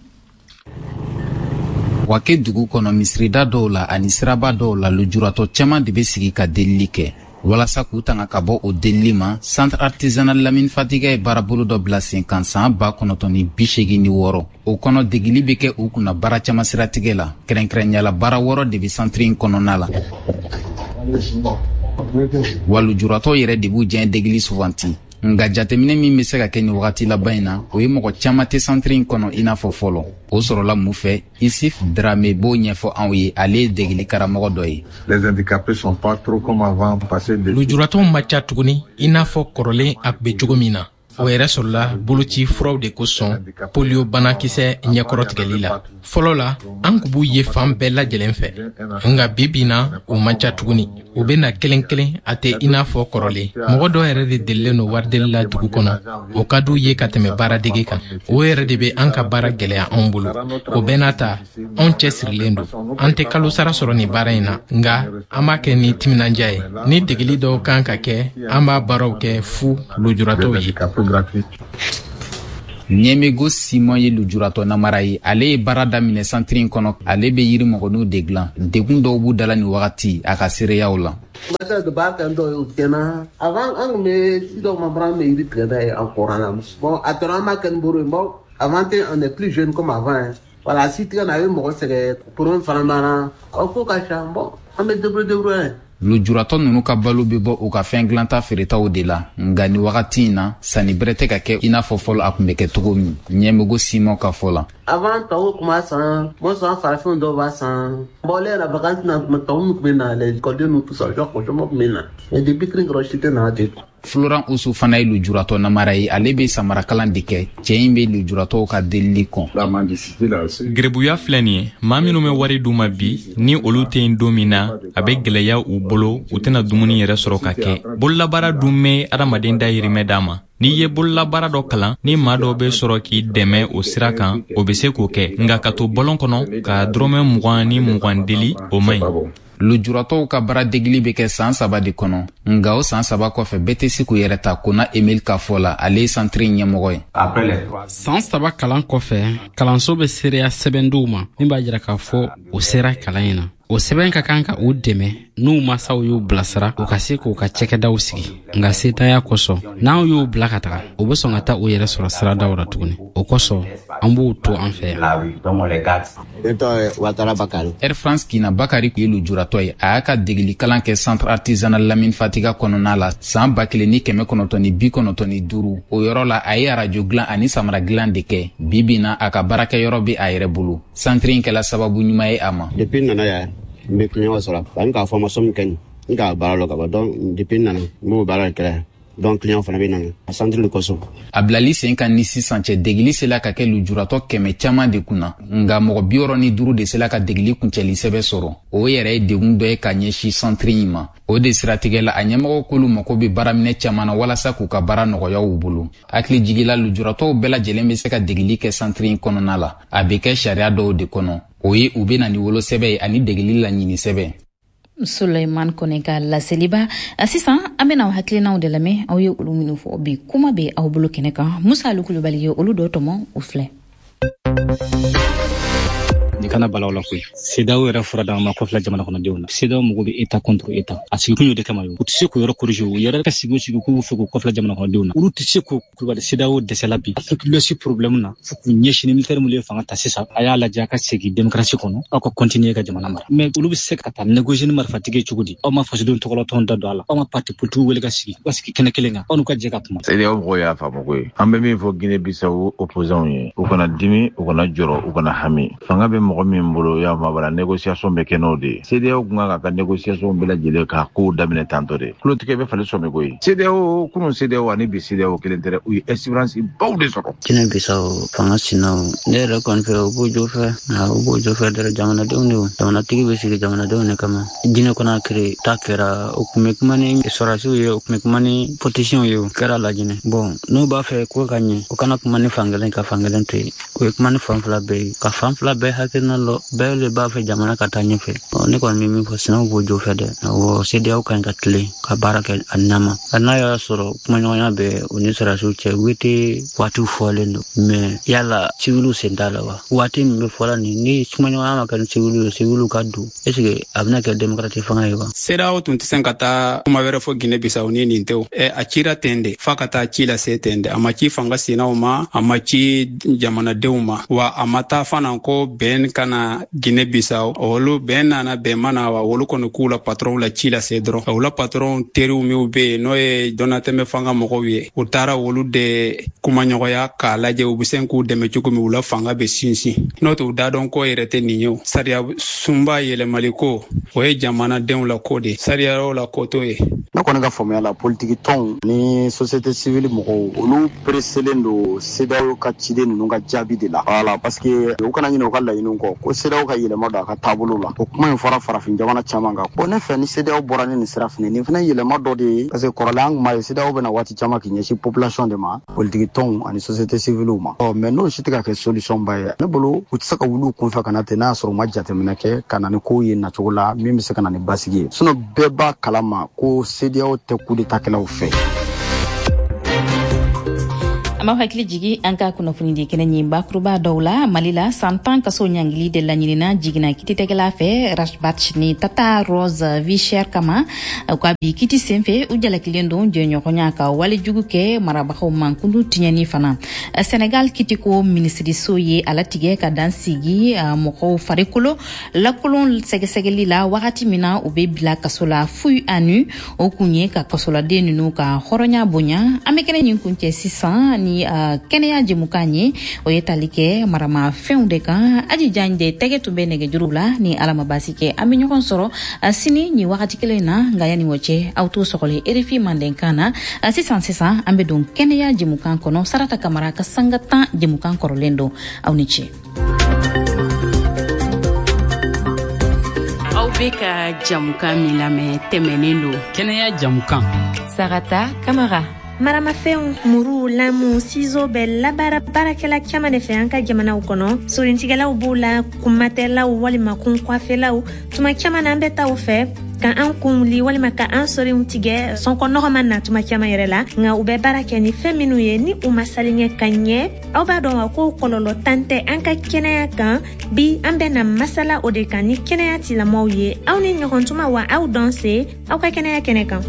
Bouaké dugu kɔnɔ misirida dɔw la ani siraba dɔw la lujuratɔ caman de be sigi ka delili kɛ walasa k'u tanga ka bɔ o delili ma centre artisanal Lamine Fatiga ye baarabolo dɔ bila sen kan san ba kɔnɔntɔn ni bi seegin ni wɔɔrɔ o kɔnɔ degili bɛ kɛ u kunna baara caman siratigɛ la kɛrɛnkɛrɛnyala baara wɔɔrɔ de bɛ centre in kɔnɔna la wa lujuratɔ yɛrɛ de b'u diɲɛ degili sufanti nga jateminɛ min bɛ se ka kɛ ni wagati laban in na o ye mɔgɔ caman tɛ centre in kɔnɔ i n'a fɔ fɔlɔ o sɔrɔla mun fɛ Isif Drame b'o ɲɛfɔ anw ye ale ye degeli karamɔgɔ dɔ ye. Les handicapés sont pas trop comme avant passer de lujuratɔw ma ca tuguni i n'a fɔ kɔrɔlen a tun bɛ cogo min na o yɛrɛ sɔrɔla boloci furaw de kosɔn polio banakisɛ ɲɛkɔrɔtigɛli la fɔlɔ la an kun b'u ye fan bɛɛ lajɛlen fɛ nka bi bi na o man ca tuguni u bɛ na kelen kelen a tɛ i n'a fɔ kɔrɔlen mɔgɔ dɔ yɛrɛ de delilen don warideli la dugu kɔnɔ o ka d'u ye ka tɛmɛ baaradege kan o yɛrɛ de bɛ an ka baara gɛlɛya anw bolo o bɛɛ n'a ta anw cɛ sirilen don an tɛ kalo sara sɔrɔ nin baara in na nka an b'a kɛ ni timinanja ye ni degeli dɔw kan ka kɛ an b'a baaraw kɛ fu lujuratɔw ye. Ɲɛmɛgo Simon ye lujuratɔ namara ye ale ye baara daminɛ centre in kɔnɔ ale bɛ yiri mɔgɔninw de dilan degun dɔw b'u dala ni wagati a ka seereyaw la. Avant an kun bɛ si dɔw ma baara an bɛ yiri tigɛ n'a ye an kɔrɔ la bon a tora an b'a kɛ ni bolo ye bon avant on est plus jeune comme avant voilà si tigɛ na a bɛ mɔgɔ sɛgɛn problème fana b'an na o ko ka ca bon an bɛ débrouiller débrouiller. lujuratɔ ninnu ka balo bɛ bɔ u ka fɛn dilanta feeretaw de la nka ni wagati in na sanni bɛrɛ tɛ ka kɛ i n'a fɔ fɔlɔ a tun bɛ kɛ cogo min ɲɛmɛgo Simon ka fɔ la. Avant tɔw tun b'a san mo sɔn farafinw dɔw b'a san bon ale yɛrɛ vacances na tɔw minnu tun bɛ na les écoliers ninnu tout ça genre caman tun bɛ na mais depuis que nkɔrɔ si tɛ na de. Florent Oussou fana ye lujuratɔ namara ye ale bɛ samarakalan de kɛ cɛ in bɛ lujuratɔw ka delili kɔn. Gerebuya filɛ nin ye maa minnu bɛ wari d'u ma bi ni olu tɛ yen don min na a bɛ gɛlɛya u bolo u tɛna dumuni yɛrɛ sɔrɔ ka kɛ bololabaara dun bɛ adamaden dayirimɛ d'a ma n'i ye bololabaara dɔ kalan ni maa dɔ bɛ sɔrɔ k'i dɛmɛ o sira kan o bɛ se k'o kɛ nka ka to bɔlɔn kɔnɔ ka dɔrɔmɛ mugan ni mugan deli o man ɲi. lujuratɔw ka baara degili bɛ kɛ san saba de kɔnɔ nka o san saba kɔfɛ bɛɛ tɛ se k'u yɛrɛ ta Kona Emile ka fɔ la ale ye centre ɲɛmɔgɔ ye. san saba kalan kɔfɛ kalanso bɛ seereya sɛbɛn diw ma min b'a jira k'a fɔ o sera kalan in na o sɛbɛn ka kan ka u dɛmɛ n'u masaw y'u bilasira u ka se k'u ka cɛkɛdaw sigi nka setanya kosɔn n'aw y'u bila ka taga u bɛ sɔn ka taa u yɛrɛ sɔrɔ siradaw la tuguni o kosɔn an b'u to an fɛ yan. Air France Kina Bakari kun ye lujuratɔ ye a y'a ka degeli kalan kɛ centre artisanal Lamine Fatiga kɔnɔna la san ba kelen ni kɛmɛ kɔnɔntɔn ni bi kɔnɔntɔn ni duuru o yɔrɔ la a ye arajo dilan ani samara dilan de kɛ bi bi na a ka baarakɛyɔrɔ bɛ a yɛrɛ bolo centre in kɛla sababu ɲuman ye a ma. Depuis nana yan n bɛ kuɲɔgɔn sɔrɔ n ka formation min kɛ nin n ka baara la ka ban donc depuis nana n b'o baara kɛ donc client fana bɛ nana a centre de kosɔn. A bilali sen kan ni sisan cɛ degeli sela ka kɛ lujuratɔ kɛmɛ caman de kunna nka mɔgɔ bi wɔɔrɔ ni duuru de sela ka degeli kuncɛli sɛbɛn sɔrɔ o yɛrɛ ye degun dɔ ye ka ɲɛsin centre in ma o de siratigɛ la a ɲɛmɔgɔ k'olu mako bɛ baaraminɛ caman na walasa k'u ka baara nɔgɔya u bolo hakili jigila lujuratɔw bɛɛ lajɛlen bɛ se ka degeli kɛ centre in kɔnɔna la a bɛ kɛ sariya dɔw de kɔnɔ o ye u bɛ na ni wolosɛbɛn ye ani degeli laɲini sɛbɛn. Suleiman Kone ka laseliba sisan an bɛna hakilinaw de lamɛn aw ye olu minnu fɔ bi kuma bɛ aw bolo kɛnɛ kan Musa Alu Kulubali ye olu dɔ tɔmɔ u filɛ. Ni kana balaw la koyi CEDEAO yɛrɛ fura d'an ma kɔfɛla jamana kɔnɔdenw na CEDEAO mɔgɔ bɛ état contre état a sigi kun y'o de kama ye u tɛ se k'o yɔrɔ corriger u yɛrɛ ka sigi o sigi k'u fɛ k'u kɔfɛla jamana kɔnɔdenw na olu tɛ se k'o kulubali CEDEAO dɛsɛla bi Afrique de l'Ouest problème na fo k'u ɲɛsin militaire minnu ye fanga ta sisan a y'a lajɛ a ka segin démocratie kɔnɔ aw ka continuer ka jamana mara mais olu bɛ se ka taa négocier ni marifatigi ye cogo di aw ma fasodenw tɔgɔlatɔn da don a la aw ma parti politique wele ka sigi ka sigi kɛnɛ kelen kan aw n'u ka jɛ ka kuma. CEDEAO mɔgɔw y'a faamu koyi an bɛ min fɔ Guinée Bissau opposants ye u kana dimi u kana jɔrɔ u kana hami fanga bɛ mɔgɔ min bolo ya mabara négociation bɛ kɛ n'o de CEDEAO kun kan ka ka négociation bɛɛ lajɛlen ka kow daminɛ tantɔ de kulotigɛ bɛ falen sɔmi koyi CEDEAO kunun CEDEAO ani bi CEDEAO kelen tɛ u ye espérance baw de sɔrɔ. Guinée Bissau fanga sinaw ne yɛrɛ kɔni fɛ u b'o jɔ fɛ nka u b'o jɔ fɛ dɛrɛ jamanadenw de o jamanatigi bɛ sigi jamanadenw de kama Guinée Conakry ta kɛra o tun bɛ kuma ni sɔrɔdasiw ye o tun bɛ kuma ni politiciens ye o kɛra Laginɛ bon n'u b'a fɛ ko ka ɲɛ u kana kuma ni fankelen ka fankelen to yen o ye kuma ni fan fila bɛɛ ye ka fan fila bɛɛ hakilina lo bele ba fe jamana katanye fe ne kon mimi fo sina bo jo fe de wo C D A O kan ka tle ka baraka anama anaya soro kuma nyonya be oni sara su che witi watu folendo me yala civil sendala wa wati me fola ni ni kuma nyonya ma kan civil civil ka du esige abna ke democratic fanga yiwa C D A O tun tisen kata kuma wera fo Guinea Bissau ni ninteo e akira tende fakata chila se tende amachi fanga sina uma amachi jamana deuma wa amata fana ko ben kana Guinea Bissau olu ben na be mana wa wolu kono kula patron la chila se dro wala patron teru mi ube no e donate me fanga moko wie utara wolu de kuma nyoya kala je ubisen ku de me chuku mi wala fanga be sinsi no to da don ko erete ninyo saria sumba yele maliko o e jamana den la kode saria ro la koto e na kɔni ka faamuya la politique tɔn ni société civile mɔgɔw olu preselen do C D A O ka ciden ninnu ka jaabi de la voilà parce que u kana ɲinɛ u ka laɲiniw kɔ ko C D A O ka yɛlɛma don a ka taabolo la o kuma in fɔra farafin jamana caman kan bon ne fɛ ni C D A O bɔra ni nin sira fɛnɛ nin fɛnɛ yɛlɛma dɔ de ye parce que kɔrɔlen an kun b'a ye C D A O bɛna waati caman k'i ɲɛsin population de ma politique tɔnw ani société civile ma ɔ mais n'o si tɛ ka kɛ solution ba ye ne bolo u tɛ se ka wuli u kunfɛ ka na ten n'a y'a sɔrɔ u ma jateminɛ kɛ ka na ni kow ye nacogo la min bɛ se ka na ni basigi ye sinon bɛɛ b'a kalama ko C D A O tɛ coup d'état kɛlaw fɛ. ama hakili jigi an ka kunnafoni di kɛnɛ ɲin bakuruba dɔw la mali la san tan kaso ɲangili de laɲinina jigina kititegɛla fɛ rashbat ni tata rose vichère kama ka bi kiti senfɛ u jalakilen don jɛɲɔgɔnya ka wale jugu kɛ marabagaw mankundu tiɲɛni fana senegal kitiko minisiriso ye ala tigɛ ka dan sigi mɔgɔw farikolo lakolon sɛgɛsɛgɛli la wagati min na u bɛ bila kaso la fu anu o kun ye ka kasoladen ninnu ka hɔrɔnya bonya an bɛ kɛnɛ ɲin kun cɛ sisan ni uh, kɛnɛya jɛmukan ye o ye tali kɛ marama fɛnw de kan aji jan de tɛgɛ tun bɛ nɛgɛjuru la ni ala ma basi kɛ an bɛ ɲɔgɔn sɔrɔ uh, sini ni wagati kelen na nka yani o cɛ aw t'o sɔgɔli R F I mandenkan na uh, sisan sisan an bɛ don kɛnɛya jɛmukan kɔnɔ sarata kamara ka sanga tan jɛmukan kɔrɔlen don aw ni ce. aw bɛ ka jamukan min lamɛn tɛmɛnen don kɛnɛya jamukan sarata kamara maramafɛnw muru lamu sizo bɛ labara baarakɛla caman de fɛ an ka jamanaw kɔnɔ sorintigɛlaw b'u la kunmatɛlaw walima kunkɔfɛlaw tuma caman na an bɛ taa u fɛ ka an kun wuli walima ka an sorinw tigɛ sɔnkɔ nɔgɔ ma na tuma caman yɛrɛ la nka u bɛ baara kɛ ni fɛn minnu ye ni u ma saliɲɛ ka ɲɛ aw b'a dɔn wa ko kɔlɔlɔ tan tɛ an ka kɛnɛya kan bi an bɛna masala o de kan ni kɛnɛya tilamɔgɔw ye aw ni ɲɔgɔn tuma wa aw dɔn se aw ka kɛnɛya kɛnɛ kan.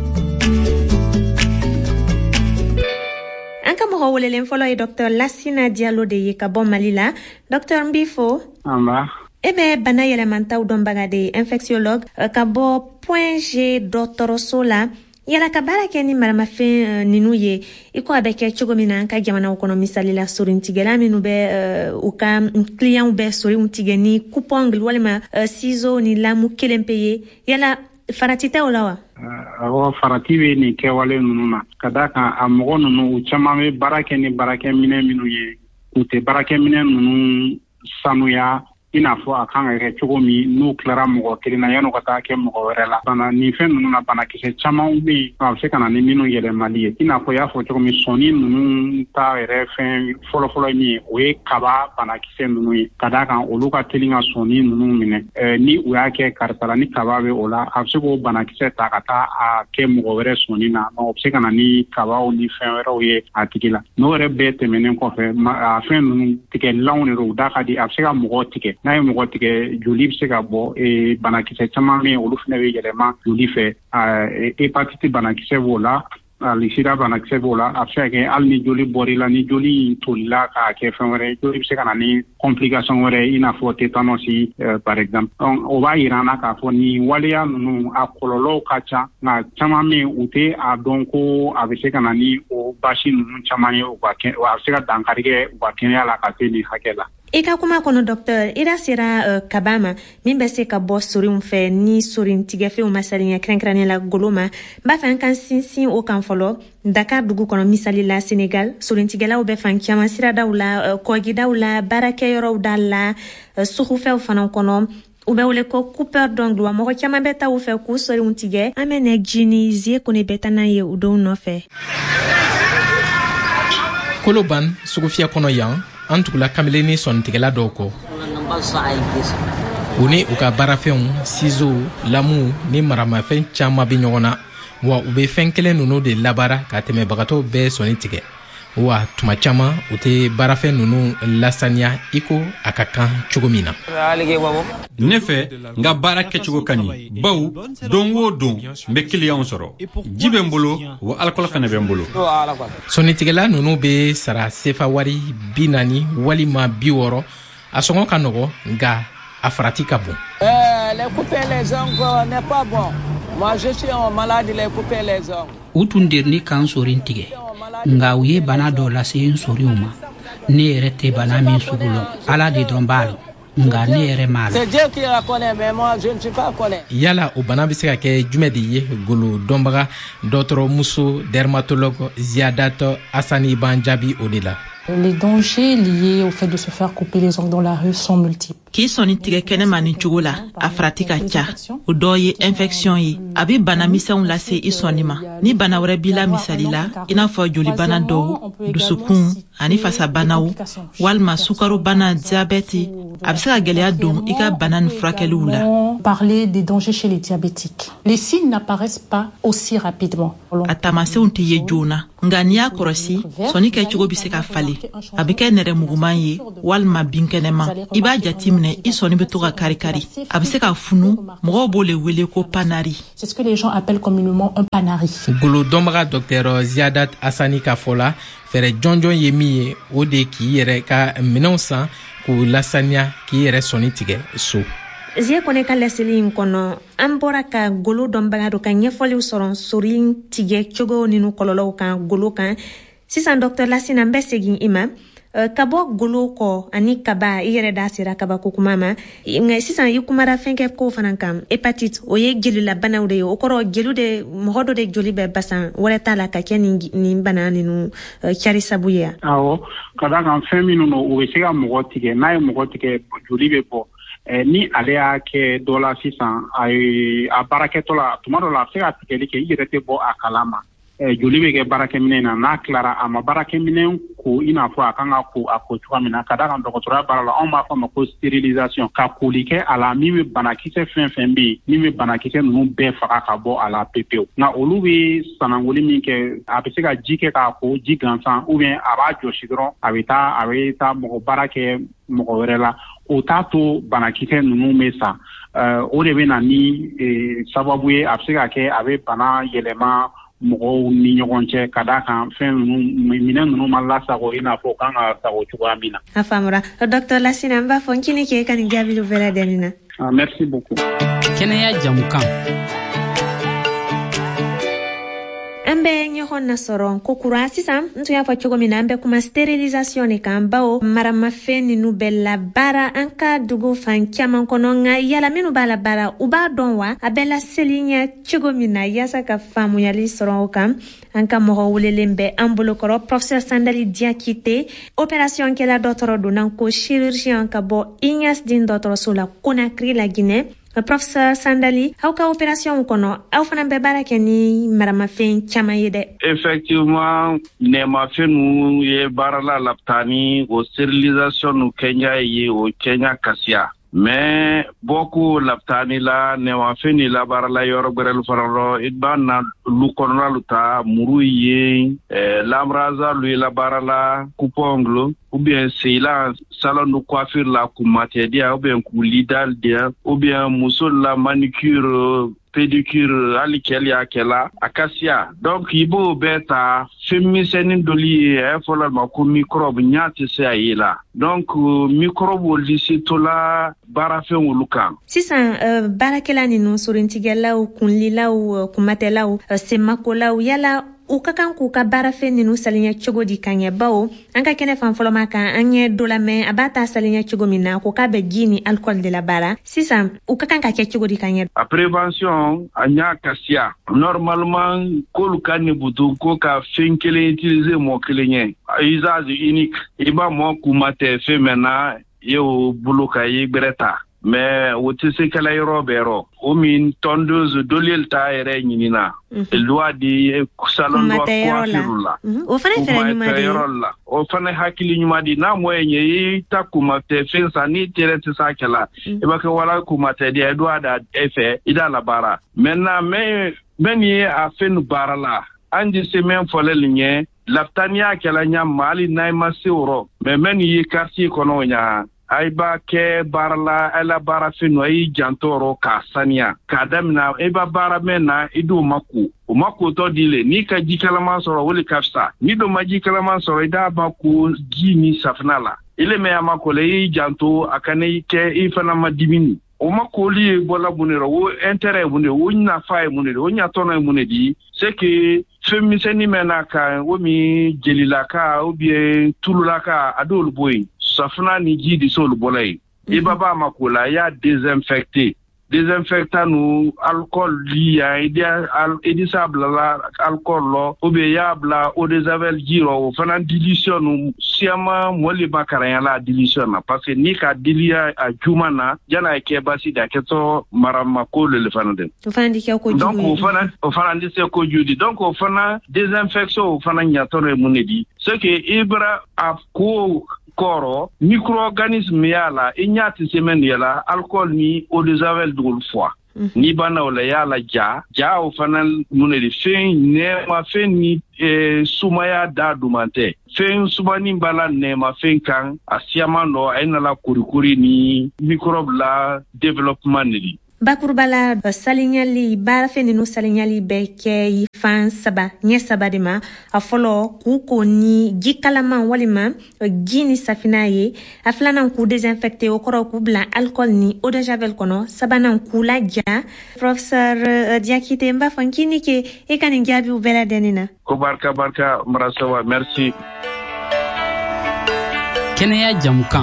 an ka mɔgɔ welelen fɔlɔ ye Dr Lassina Diallo de ye ka bɔ Mali la. Dr n b'i fo. Amba. e bɛ bana yɛlɛmantaw dɔnbaga de infectiologue ka bɔ Point G dɔgɔtɔrɔso la. yala ka baara kɛ ni maramafɛn ninnu ye i ko a bɛ kɛ cogo min na an ka jamanaw kɔnɔ misali la sorintigɛla minnu bɛ u ka clients bɛ sorinw tigɛ ni coupongle walima ciseaux ni lamu kelen pe ye yala farati tɛ o la wa? awɔ farati bɛ nin kɛwale ninnu na ka da kan a mɔgɔ ninnu u caman bɛ baara kɛ ni baarakɛminɛ minnu ye u tɛ baarakɛminɛ ninnu sanuya i n'a fɔ a kan ka kɛ cogo min n'u tilara mɔgɔ kelen na yan'u ka taa kɛ mɔgɔ wɛrɛ la bana nin fɛn ninnu na banakisɛ caman bɛ yen a bɛ se ka na ni minnu yɛlɛmali ye i n'a fɔ i y'a fɔ cogo min sɔni ninnu ta yɛrɛ fɛn fɔlɔfɔlɔ min ye o ye kaba banakisɛ ninnu ye ka d'a kan olu ka teli ka sɔni ninnu minɛ ni u y'a kɛ karisa la ni kaba bɛ o la a bɛ se k'o banakisɛ ta ka taa a kɛ mɔgɔ wɛrɛ sɔni na o bɛ se ka na ni kabaw ni fɛn wɛrɛw ye a tigi la n'o yɛrɛ bɛɛ tɛmɛnen kɔfɛ a fɛn ninnu tigɛlanw de don u da ka di a bɛ se ka mɔgɔ tigɛ n'a ye mɔgɔ tigɛ joli bɛ se ka bɔ banakisɛ caman bɛ yen olu fana bɛ yɛlɛma joli fɛ hepatite banakisɛ b'o la hali sida banakisɛ b'o la a bɛ se ka kɛ hali ni joli bɔr'i la ni joli tolila k'a kɛ fɛn wɛrɛ joli bɛ se ka na ni complication wɛrɛ i n'a fɔ tétanos par exemple o b'a yira an na k'a fɔ ni waleya ninnu a kɔlɔlɔw ka ca nka caman bɛ yen u tɛ a dɔn ko a bɛ se ka na ni o basi ninnu caman ye u ka kɛ a bɛ se ka dankari kɛ u ka kɛnɛya la ka se nin hakɛ la. i ka kuma kɔnɔ docteur i da sera uh, kaba ma min bɛ se ka bɔ sorinw fɛ ni sorin tigɛfɛnw ma sariya kɛrɛnkɛrɛnnen la golo ma n b'a fɛ an kan sinsin o kan fɔlɔ Dakar dugu kɔnɔ misali la Senegal sorintigɛlaw bɛ fan caman siradaw la uh, kɔgidaw la baarakɛyɔrɔw da la uh, sugufɛw fana kɔnɔ u bɛ wele ko coupeur d'ongle wa mɔgɔ caman bɛ taa u fɛ k'u sorinw tigɛ an bɛ nɛ jini zie kone bɛ taa n'a ye u denw nɔfɛ. Koloban sugufia kɔnɔ yan an tugula kameleni sɔnnitigɛla dɔw kɔ u ni u ka baarafɛnw sizo lamu ni maramafɛn caaman be ɲɔgɔn na wa u be fɛn kelen nunu de labaara ka tɛmɛ bagatɔw bɛɛ sɔni tigɛ wa tuma caaman u tɛ baarafɛn nunu lasaniya i ko a ka kan cogo min na. ne fɛ n ka baara kɛcogo ka ɲi baw don o don n be kiliyanw sɔrɔ ji bɛ n bolo wa alikɔli fɛnɛ bɛ n bolo. sɔnitigɛla nunu be sara sefa wari bi naani walima bi wɔɔrɔ a sɔngɔ ka nɔgɔ nga a farati ka bon. Les couper les ongles n'est pas bon. Moi je suis un malade, les couper les ongles. U tun dirni kan sorin tigɛ nga u ye bana dɔ lase n soriw ma ne yɛrɛ tɛ bana min sugu lɔn ala de dɔrɔn b'a lɔn nga ne yɛrɛ m'a la. C'est Dieu qui la connaît mais moi je ne suis pas connaît. Yala o bana be se ka kɛ jumɛn de ye golo dɔnbaga dɔgɔtɔrɔmuso dermatologue Ziadat Asani ban jaabi o de la. Les dangers liés au fait de se faire couper les ongles dans la rue sont multiples. K'i sɔni tigɛ kɛnɛma nin cogo la a farati ka ca o dɔ ye infection ye a be bana misɛnw lase i sɔni ma ni bana wɛrɛ b'i la misali la i n'a fɔ jolibana dɔw dusukun ani fasabanaw walima sukarobana diabɛti a be se ka gwɛlɛya don i ka bana ni furakɛliw la. Parler des dangers chez les diabétiques. Les signes n'apparaissent pas aussi rapidement. A tamasenw tɛ ye joona nga n'i y'a kɔrɔsi sɔni kɛcogo be se ka falen a be kɛ nɛrɛmuguman ye walima binkɛnɛma i b'a jati minɛ i sɔni be to ka kari-kari a be se ka funu mɔgɔw b'o le wele ko panari. C'est ce que les gens appellent communément un panari. golo dɔnbaga Dr Ziadat Asani ka fɔ la fɛrɛ jɔnjɔn ye min ye o de k'i yɛrɛ ka minɛnw san k'u lasaniya k'i yɛrɛ sɔni tigɛ so. Zie kone ka laseli in kɔnɔ an bɔra ka golo dɔnbaga dɔ ka ɲɛfɔliw sɔrɔ sori tigɛ cogo ni kɔlɔlɔw kan golo kan sisan Dr Lasina n bɛ segin i ma ka bɔ golo kɔ ani kaba i yɛrɛ da sera kabako kuma ma nka sisan i kumara fɛn kɛ ko fana kan hepatite o ye jelilabanaw de ye o kɔrɔ jeli de mɔgɔ dɔ de joli bɛ basan wɛrɛ t'a la ka kɛ nin nin bana ninnu cari sabu ye. Awɔ ka da kan fɛn minnu no o bɛ se ka mɔgɔ tigɛ n'a ye mɔgɔ tigɛ joli bɛ bɔ. Eh, ni ale y'a kɛ dɔ la sisan a a baarakɛtɔ la tuma dɔ la a bɛ se ka tigɛli kɛ i yɛrɛ tɛ bɔ a kalama eh, joli bɛ kɛ baarakɛminɛ na n'a tilara a ma baarakɛminɛ ko i n'a fɔ a kan ka ko a ko cogoya min na ka da kan dɔgɔtɔrɔya baara la anw b'a fɔ a ma ko stérilisation ka koli kɛ a la min bɛ banakisɛ fɛn fɛn bɛ yen min bɛ banakisɛ ninnu bɛɛ faga ka bɔ a la pepewu nka olu bɛ sanangoli min kɛ a bɛ se ka ji kɛ k'a ko ji gansan ou bien a b'a jɔsi dɔrɔn a bɛ taa a bɛ taa mɔgɔ baara kɛ mɔgɔ wɛrɛ la o t'a to banakisɛ ninnu bɛ sa o de bɛ na ni sababu ye a bɛ se ka kɛ a bɛ bana yɛlɛma mɔgɔw ni ɲɔgɔn cɛ ka da kan fɛn ninnu minɛn ninnu ma lasago i n'a fɔ kan ka sago cogoya min na. A faamura Dr Lasina n b'a fɔ n kini k'e ka nin jaabi bɛɛ lajɛlen na. Ah, merci beaucoup. Kɛnɛya jamukan. An bɛ ɲɔgɔn nasɔrɔ ko kura sisan n tun y'a fɔ cogo min na an bɛ kuma stérilisation de kan bawo maramafɛn ninnu bɛ labaara an ka dugu fan caman kɔnɔ nka yala minnu b'a labaara u b'a dɔn wa a bɛ laseli ɲɛ cogo min na yaasa ka faamuyali sɔrɔ o kan an ka mɔgɔ welelen bɛ an bolokɔrɔ professeur Sandali Diakite opération kɛla dɔgɔtɔrɔ donna ko chirurgien ka bɔ I N Y A S din dɔgɔtɔrɔso la Conakry la Guinée. Professeur Sandali, aw ka opération kɔnɔ aw fana bɛ baara kɛ ni maramafɛn caman ye dɛ. Effectivement, nɛɛmafɛn ninnu ye baara la lapitani o stérilisation nu kɛɲa ye o kɛɲa kasiya. Mais beaucoup lapitani la nɛɛmafɛn ni labaara la yɔrɔ gbɛrɛlu fana lɔ i b'a na lu kɔnɔna lu ta muru ye eh, lamraza lu ye labaara la coupe-ongle ou bien seila salon de coiffure la kumatedia ou bien kulidal dia ou bien muso la manicure pédicure ali keli akela akasia donc ibo beta féminisene doli e fola ma ko microbe nyati se ayela donc microbe lisi tola barafen wulukan sisan uh, barakela ni no sorintigelaw kunlilaw uh, kumatelaw uh, semakolaw yala u ka kan k'u ka baarafɛn ninnu salinya cogo di ka ɲɛ bawo an ka kɛnɛ fan fɔlɔ ma kan an ɲɛ dɔ lamɛn a b'a ta salinya cogo min na ko k'a bɛ ji ni alcool de la baara sisan u ka kan ka kɛ cogo di ka ɲɛ. A prévention a ɲa kasiya normalement k'olu ka nibutu ko ka fɛn kelen utiliser mɔgɔ kelen ye usage unique i b'a mɔgɔ kuma tɛ fɛn mɛn na i y'o bolo ka i gbɛrɛ ta mais o tɛ se kɛla yɔrɔ bɛɛ yɔrɔ o min tondeuse doliyel t'a yɛrɛ ɲinina elle doit di salon doit coiffure la o fana fɛrɛ ɲuman de yɔrɔ la o fana hakili ɲuman di n'a mɔ ye i ta kumate fɛn san ni tere tɛ s'a kɛla i b'a kɛ wala kumate di i doit da e fɛ i da la baara maintenant mais men ye a fɛn baara la an di se men fɔlɛ ɲɛ laptania kɛla ɲa mali n'a ma se o mais men ye quartier kɔnɔ ɲa ay ba ke barla ala bara finu ay jantoro ka sania ka damna e ba bara mena idu maku o mako to dile ni ka jikalama soro woli kafsa ni do maji kalama soro ida ba ku gini safnala ile me amako le janto akane ke ifana madimini o mako li bola bunero wo intérêt bunero wo na fay bunero wo nya tono bunedi c'est que femiseni mena ka wo mi jelila ka ou bien tulula ka adol boy safna ni ji di sol bolay e baba makola ya désinfecté désinfectant nous alcool liya idia al edisable la alcool lo obeyable au desavel giro fana dilution nous siama moli bakara la dilution parce que ni ka dilia a jumana jana ke basi da keto marama ko le fana de fana di ko donc o fana o fana di se ko judi donc o fana désinfection o fana nyatore munedi ce que ibra a ko koro micro-organisme yala inyati semen yala alcool ni eau de javel dugul fois ni bana wala yala ja ja o fanal muneli fen ne ma fen ni e sumaya da dumante fen subani bala ne ma fen kan asiamando ayna la kurikuri ni microbe la développement ni bakurbala salinyali bara feni no salinyali beke yi fan saba nye saba de ma afolo ku ko ni gikalama walima gini safina ye aflana ku désinfecter o koro ku blanc alcool ni eau de javel kono sabana ku la ja professeur Diakité mba fankini ke e kan ngiabi u bela denina ko barka barka marasawa merci Kenya Jamukan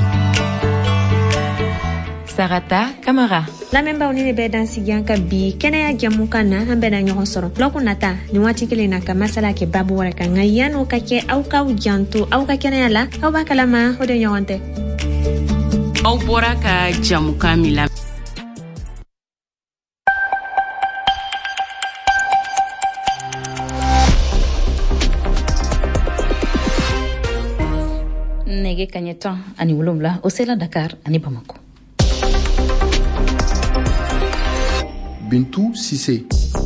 Sarata Camara. La memba unine be dan sigianka bi kenaya jamuka na ambe na nyoho soro. Loko nata ni wati kile na kamasala ke babu wala ka ngayano kake au ka ujantu au ka kenaya la au ba kalama hode nyohonte. Au bora ka jamuka mila. Nege kanyetan ani wolomla osela Dakar ani Bamako. Bintou Sissé.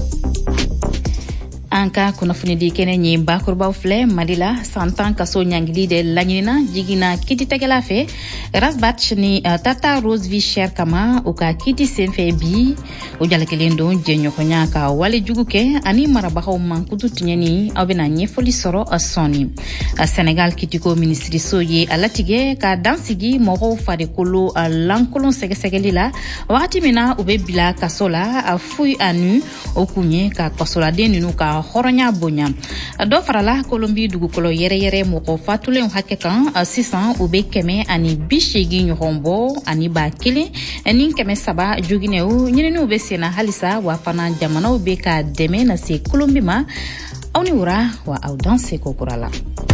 Anka kunnafoni di kene nyi bakurbaw fle Malila santan kaso nyangili de lanyina jigina kiti tegela fe rasbatch ni uh, Tata Rose Vichère Kama uka kiti senfe bi o jalakelendo jenyo konya ka wale juguke ani marabaho mankutu tinyani awbena nyefoli soro asoni uh, Senegal kitiko ministri soye alatige ka dansigi moho fade kolo uh, lankolon sege segeli la wakati mina ube bila kasola uh, fui anu okunye ka kasola deninu ka horonya bonya do farala Kolombi dugu kolo yere yere moko fatule hakke kan sisan ube keme ani bishigi nyombo ani bakile nin keme saba jogineu nyini ube sena halisa wa fana jamana ube ka deme na se Kolombi ma awni ura wa audanse kokurala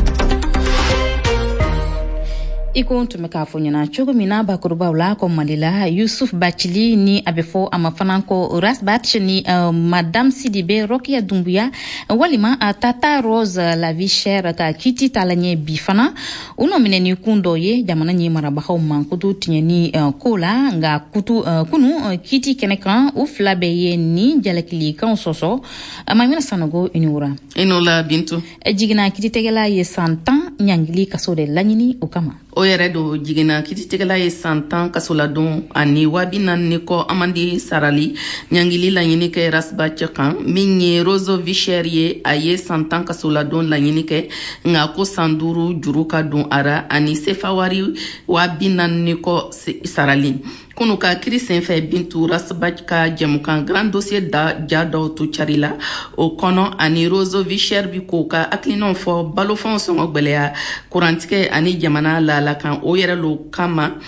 iko tumeka fonyana chogo mina bakuruba ula ko Malila Yusuf Bachili ni abefo amafananko Rasbatch ni uh, Madame Sidibe Rokia Dumbuya walima uh, Tata Rose la Vichère ka kiti talanye bifana uno mineni kundo ye jamana ni marabaho mankutu tinyeni uh, kola nga kutu uh, kunu uh, kiti kenekan uflabe ye ni jalekili kan soso uh, mamina sanogo inura inola bintu e jigina kiti tegela ye santan nyangili kasode lanyini ukama o yɛrɛ do jigina kititigɛla ye san tan kasola don ani wabi naani kɔ amandi sarali ɲangili laɲini kɛ rasbacɛ kan min ye Rose Vichère ye a ye san tan kasola don laɲini kɛ nka ko san duuru juru ka don ara ani sefawari wabi naani kɔ sarali kunu ka kiri senfɛ Bintu Rasbach ka jɛmukan grand dossier da ja dɔw to cari la o kɔnɔ ani Rose Vichère bi k'o ka hakilinaw fɔ balofɛnw sɔngɔ gwɛlɛya kurantigɛ ani jamana la la kan o yɛrɛ lo kama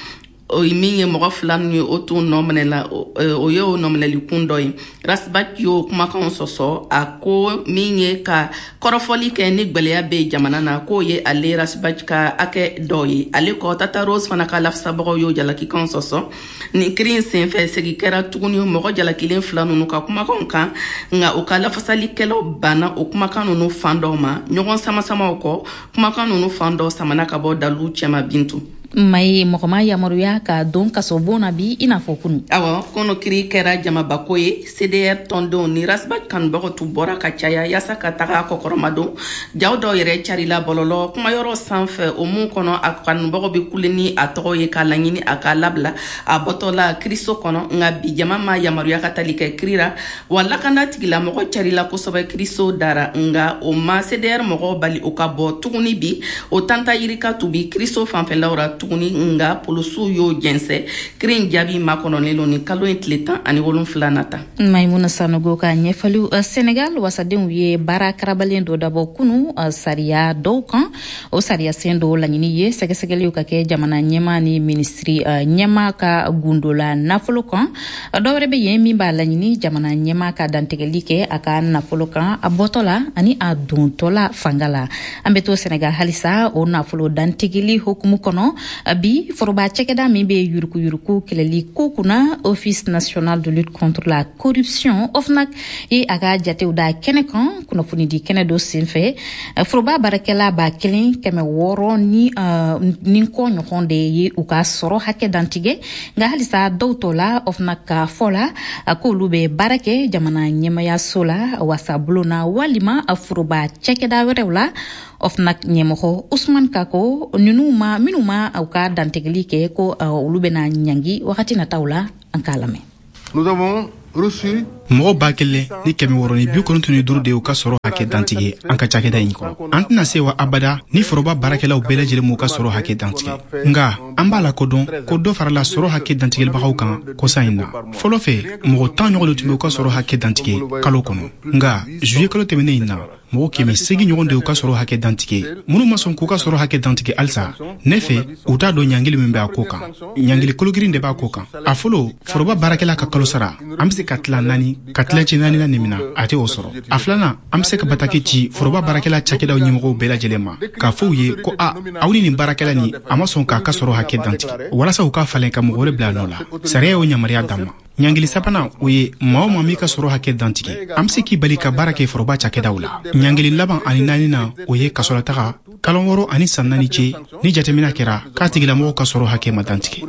o min ye mɔgɔ fila ni o t'o nɔ minɛ la o ye o nɔminɛli kun dɔ ye. Rasbach y'o kumakanw sɔsɔ a ko min ye ka kɔrɔfɔli kɛ ni gwɛlɛya bɛ jamana na k'o ye ale Rasbach ka hakɛ dɔ ye. Ale kɔ Tata Rose fana ka lafasabagaw y'o jalakikanw sɔsɔ. Nin kiiri in senfɛ segi kɛra tuguni mɔgɔ jalakilen fila ninnu ka kumakanw kan nka o ka lafasalikɛlaw banna o kumakan ninnu fan dɔw ma ɲɔgɔn samasamaw kɔ kumakan ninnu fan dɔw samana ka bɔ dalu cɛma Bintu. Mai mɔgɔma yamaruya ka don kaso bona bi ina fɔ kunu. Awɔ kɔnɔ kiri kɛra jamabako ye C D R tɔndenw ni Rasbach kanubagaw tu bɔra ka caya yasa ka taga kɔkɔrɔmadon jaw dɔw yɛrɛ carila bɔlɔlɔ kumayɔrɔ sanfɛ o mun kɔnɔ a kanubagaw bɛ kule ni a tɔgɔ ye k'a laɲini a ka labila a bɔtɔla kiriso kɔnɔ nka bi jama ma yamaruya ka tali kɛ kirira wa lakana tigilamɔgɔ carila kosɛbɛ kiriso dara nka o ma C D R mɔgɔw bali o ka bɔ tuguni bi o tanta yirika tubi kiriso fanfɛlawra tuguni nga polosu yo jɛnsɛ kirin jaabi makɔnɔlen lo ni kalo in tile tan ani wolonfila nata. Maimuna Sanogo ka ɲɛfɔliw Senegal wasadenw ye baara karabalen dɔ dabɔ kunu sariya dɔw kan o sariya sen dɔw laɲini ye sɛgɛsɛgɛliw ka kɛ jamana ɲɛma ni ministri ɲɛma ka gundola nafolo kan dɔwɛrɛ bɛ yen min b'a laɲini jamana ɲɛma ka dantigɛli kɛ a ka nafolo kan a bɔtɔla ani a dontɔla fanga la. An bɛ to Senegal halisa o nafolo dantigɛli hukumu kɔnɔ bi foroba cɛkɛda min bɛ yuruku yuruku kɛlɛli ko kunna Office national de lutte contre la corruption O F N A C ye a ka jatew da kɛnɛ kan kunnafoni di kɛnɛ dɔ senfɛ foroba baarakɛla ba kelen kɛmɛ wɔɔrɔ ni ni kɔ ɲɔgɔn de ye u ka sɔrɔ hakɛ dantigɛ nka halisa dɔw tɔ la O F N A C ka fɔ la k'olu bɛ baara kɛ jamana ɲɛmayaso la wasabolo na walima foroba cɛkɛda wɛrɛw la O F N A C ɲɛmɔgɔ Usman Kako ninnu ma minnu ma u ka dantigɛli kɛ ko olu bɛna ɲangi wagati nataw la an k'a lamɛn. Nous avons reçu mɔgɔ ba kelen ni kɛmɛ wɔɔrɔ ni bi kɔnɔntɔn ni duuru de y'u ka sɔrɔ hakɛ dantigɛ an ka cakɛda in kɔnɔ. An tɛna se wa abada ni foroba baarakɛlaw bɛɛ lajɛlen m'u ka sɔrɔ hakɛ dantigɛ nka an b'a la kodɔn ko dɔ farala sɔrɔ hakɛ dantigɛlibagaw kan kɔsa in na. Fɔlɔ fɛ mɔgɔ tan ɲɔgɔn de tun bɛ u ka sɔrɔ hakɛ dantigɛ kalo kɔnɔ nka juillet kalo tɛmɛnen in na mɔgɔ kɛmɛ seegin ɲɔgɔn de y'u ka sɔrɔ hakɛ dantigɛ minnu ma sɔn k'u ka sɔrɔ hakɛ dantigɛ halisa ne fɛ u t'a dɔn ɲangili min bɛ a ko kan ɲangili kologirin de b'a ko kan. A fɔlɔ foroba baarakɛla ka kalo sara an bɛ se ka tila naani ka tilancɛ naani na nin min na a tɛ o sɔrɔ. A filanan an bɛ se ka bataki ci foroba baarakɛla cakɛdaw ɲɛmɔgɔw bɛɛ lajɛlen ma k'a fɔ u ye ko a aw ni nin baarakɛla nin a ma sɔn k'a ka sɔrɔ hakɛ dantigɛ walasa u ka falen ka mɔgɔ wɛrɛ bila nɔ la. Sariya y'o yamaruya d'an ma. Ɲangili sabanan o ye maa o maa min ka sɔrɔ hakɛ dantigɛ an bɛ se k'i bali ka baara kɛ foroba cakɛdaw la. Ɲangili laban ani naani na o ye kasolataga kalo wɔɔrɔ ani san naani cɛ ni jateminɛ kɛra k'a tigilamɔgɔ ka sɔrɔ hakɛ ma dantigɛ.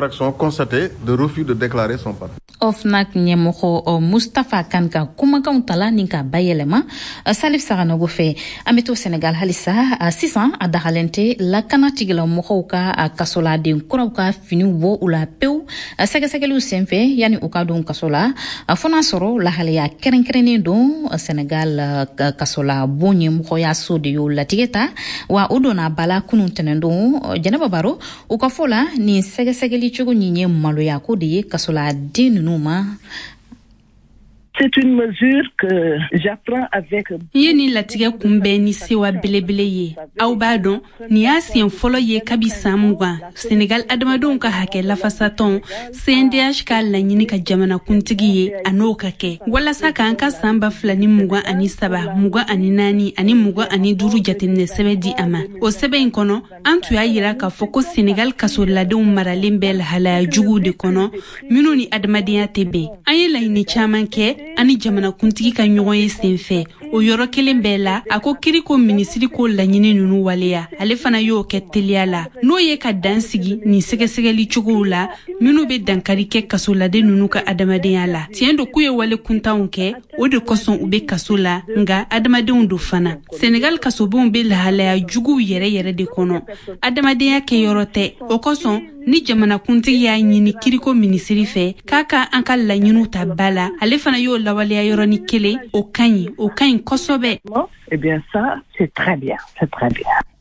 O F N A C ɲɛmɔgɔ Mustafa Kan ka kumakanw tala ni ka bayɛlɛma Salif Saganogo fɛ an bɛ to Senegal halisa sisan a dagalen tɛ lakana tigilamɔgɔw ka kasoladen kuraw ka finiw bɔ u la pewu sɛgɛsɛgɛliw senfɛ yani u ka don kaso la fo n'a sɔrɔ lahalaya kɛrɛnkɛrɛnnen don Senegal kasola bon ɲɛmɔgɔya so de y'o latigɛ ta wa o donna bala kunun tɛnɛn don Jɛnɛba Baro u ka fɔ la nin sɛgɛsɛgɛli cogo nin ye maloya ko de ye kasola den ninnu ma. C'est une mesure que j'apprends avec... Ye ni latigɛ kunbɛn ni sewa belebele ye. Aw b'a dɔn, ni y'a siɲɛ fɔlɔ ye kabi san mugan. Senegal adamadenw ka hakɛ lafasatɔn C N D H ka laɲini ka jamana kuntigi ye a n'o ka kɛ. Walasa k'an ka san ba fila ni mugan ani saba, mugan ani naani ani mugan ani duuru jateminɛ sɛbɛn di a ma. O sɛbɛn in kɔnɔ, an tun y'a yira k'a fɔ ko Senegal kasoladenw maralen bɛ lahalaya juguw de kɔnɔ, minnu ni adamadenya tɛ bɛn. An ye laɲini caman kɛ ani jamana kuntigi ka ɲɔgɔn ye senfɛ o yɔrɔ kelen bɛɛ la a ko kiriko minisiri ko laɲini ninnu waleya ale fana y'o kɛ teliya la n'o ye ka dan sigi nin sɛgɛsɛgɛli cogow la minnu bɛ dankari kɛ kasoladen ninnu ka adamadenya la tiɲɛ do k'u ye wale kuntanw kɛ o de kosɔn u bɛ kaso la nka adamadenw do fana Senegal kasobenw bɛ lahalaya juguw yɛrɛ yɛrɛ de kɔnɔ adamadenya kɛ yɔrɔ tɛ o kosɔn ni jamana kuntigi y'a ɲini kiriko minisiri fɛ k'a ka an ka laɲiniw ta ba la ale fana y'o lawaleya yɔrɔni kelen o ka ɲi o ka ɲi kosɛbɛ. Eh bien ça c'est très bien, c'est très bien.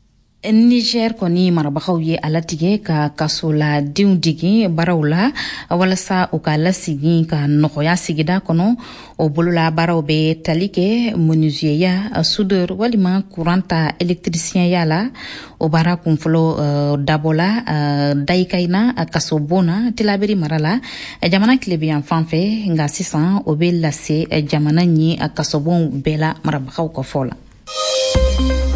Niger kɔni marabagaw ye ala tigɛ ka kasola denw digi baaraw la walasa u ka lasigi ka nɔgɔya sigida kɔnɔ o bolola baaraw bɛ tali kɛ menuisier soudeur walima courant ta électricien la o baara kunfɔlɔ uh, dabɔla uh, dayikaina kasobon na tilaberi mara la jamana tilebiyan fan fɛ nka sisan o bɛ lase jamana ɲi kasobon bɛɛ la marabagaw ka fɔ la.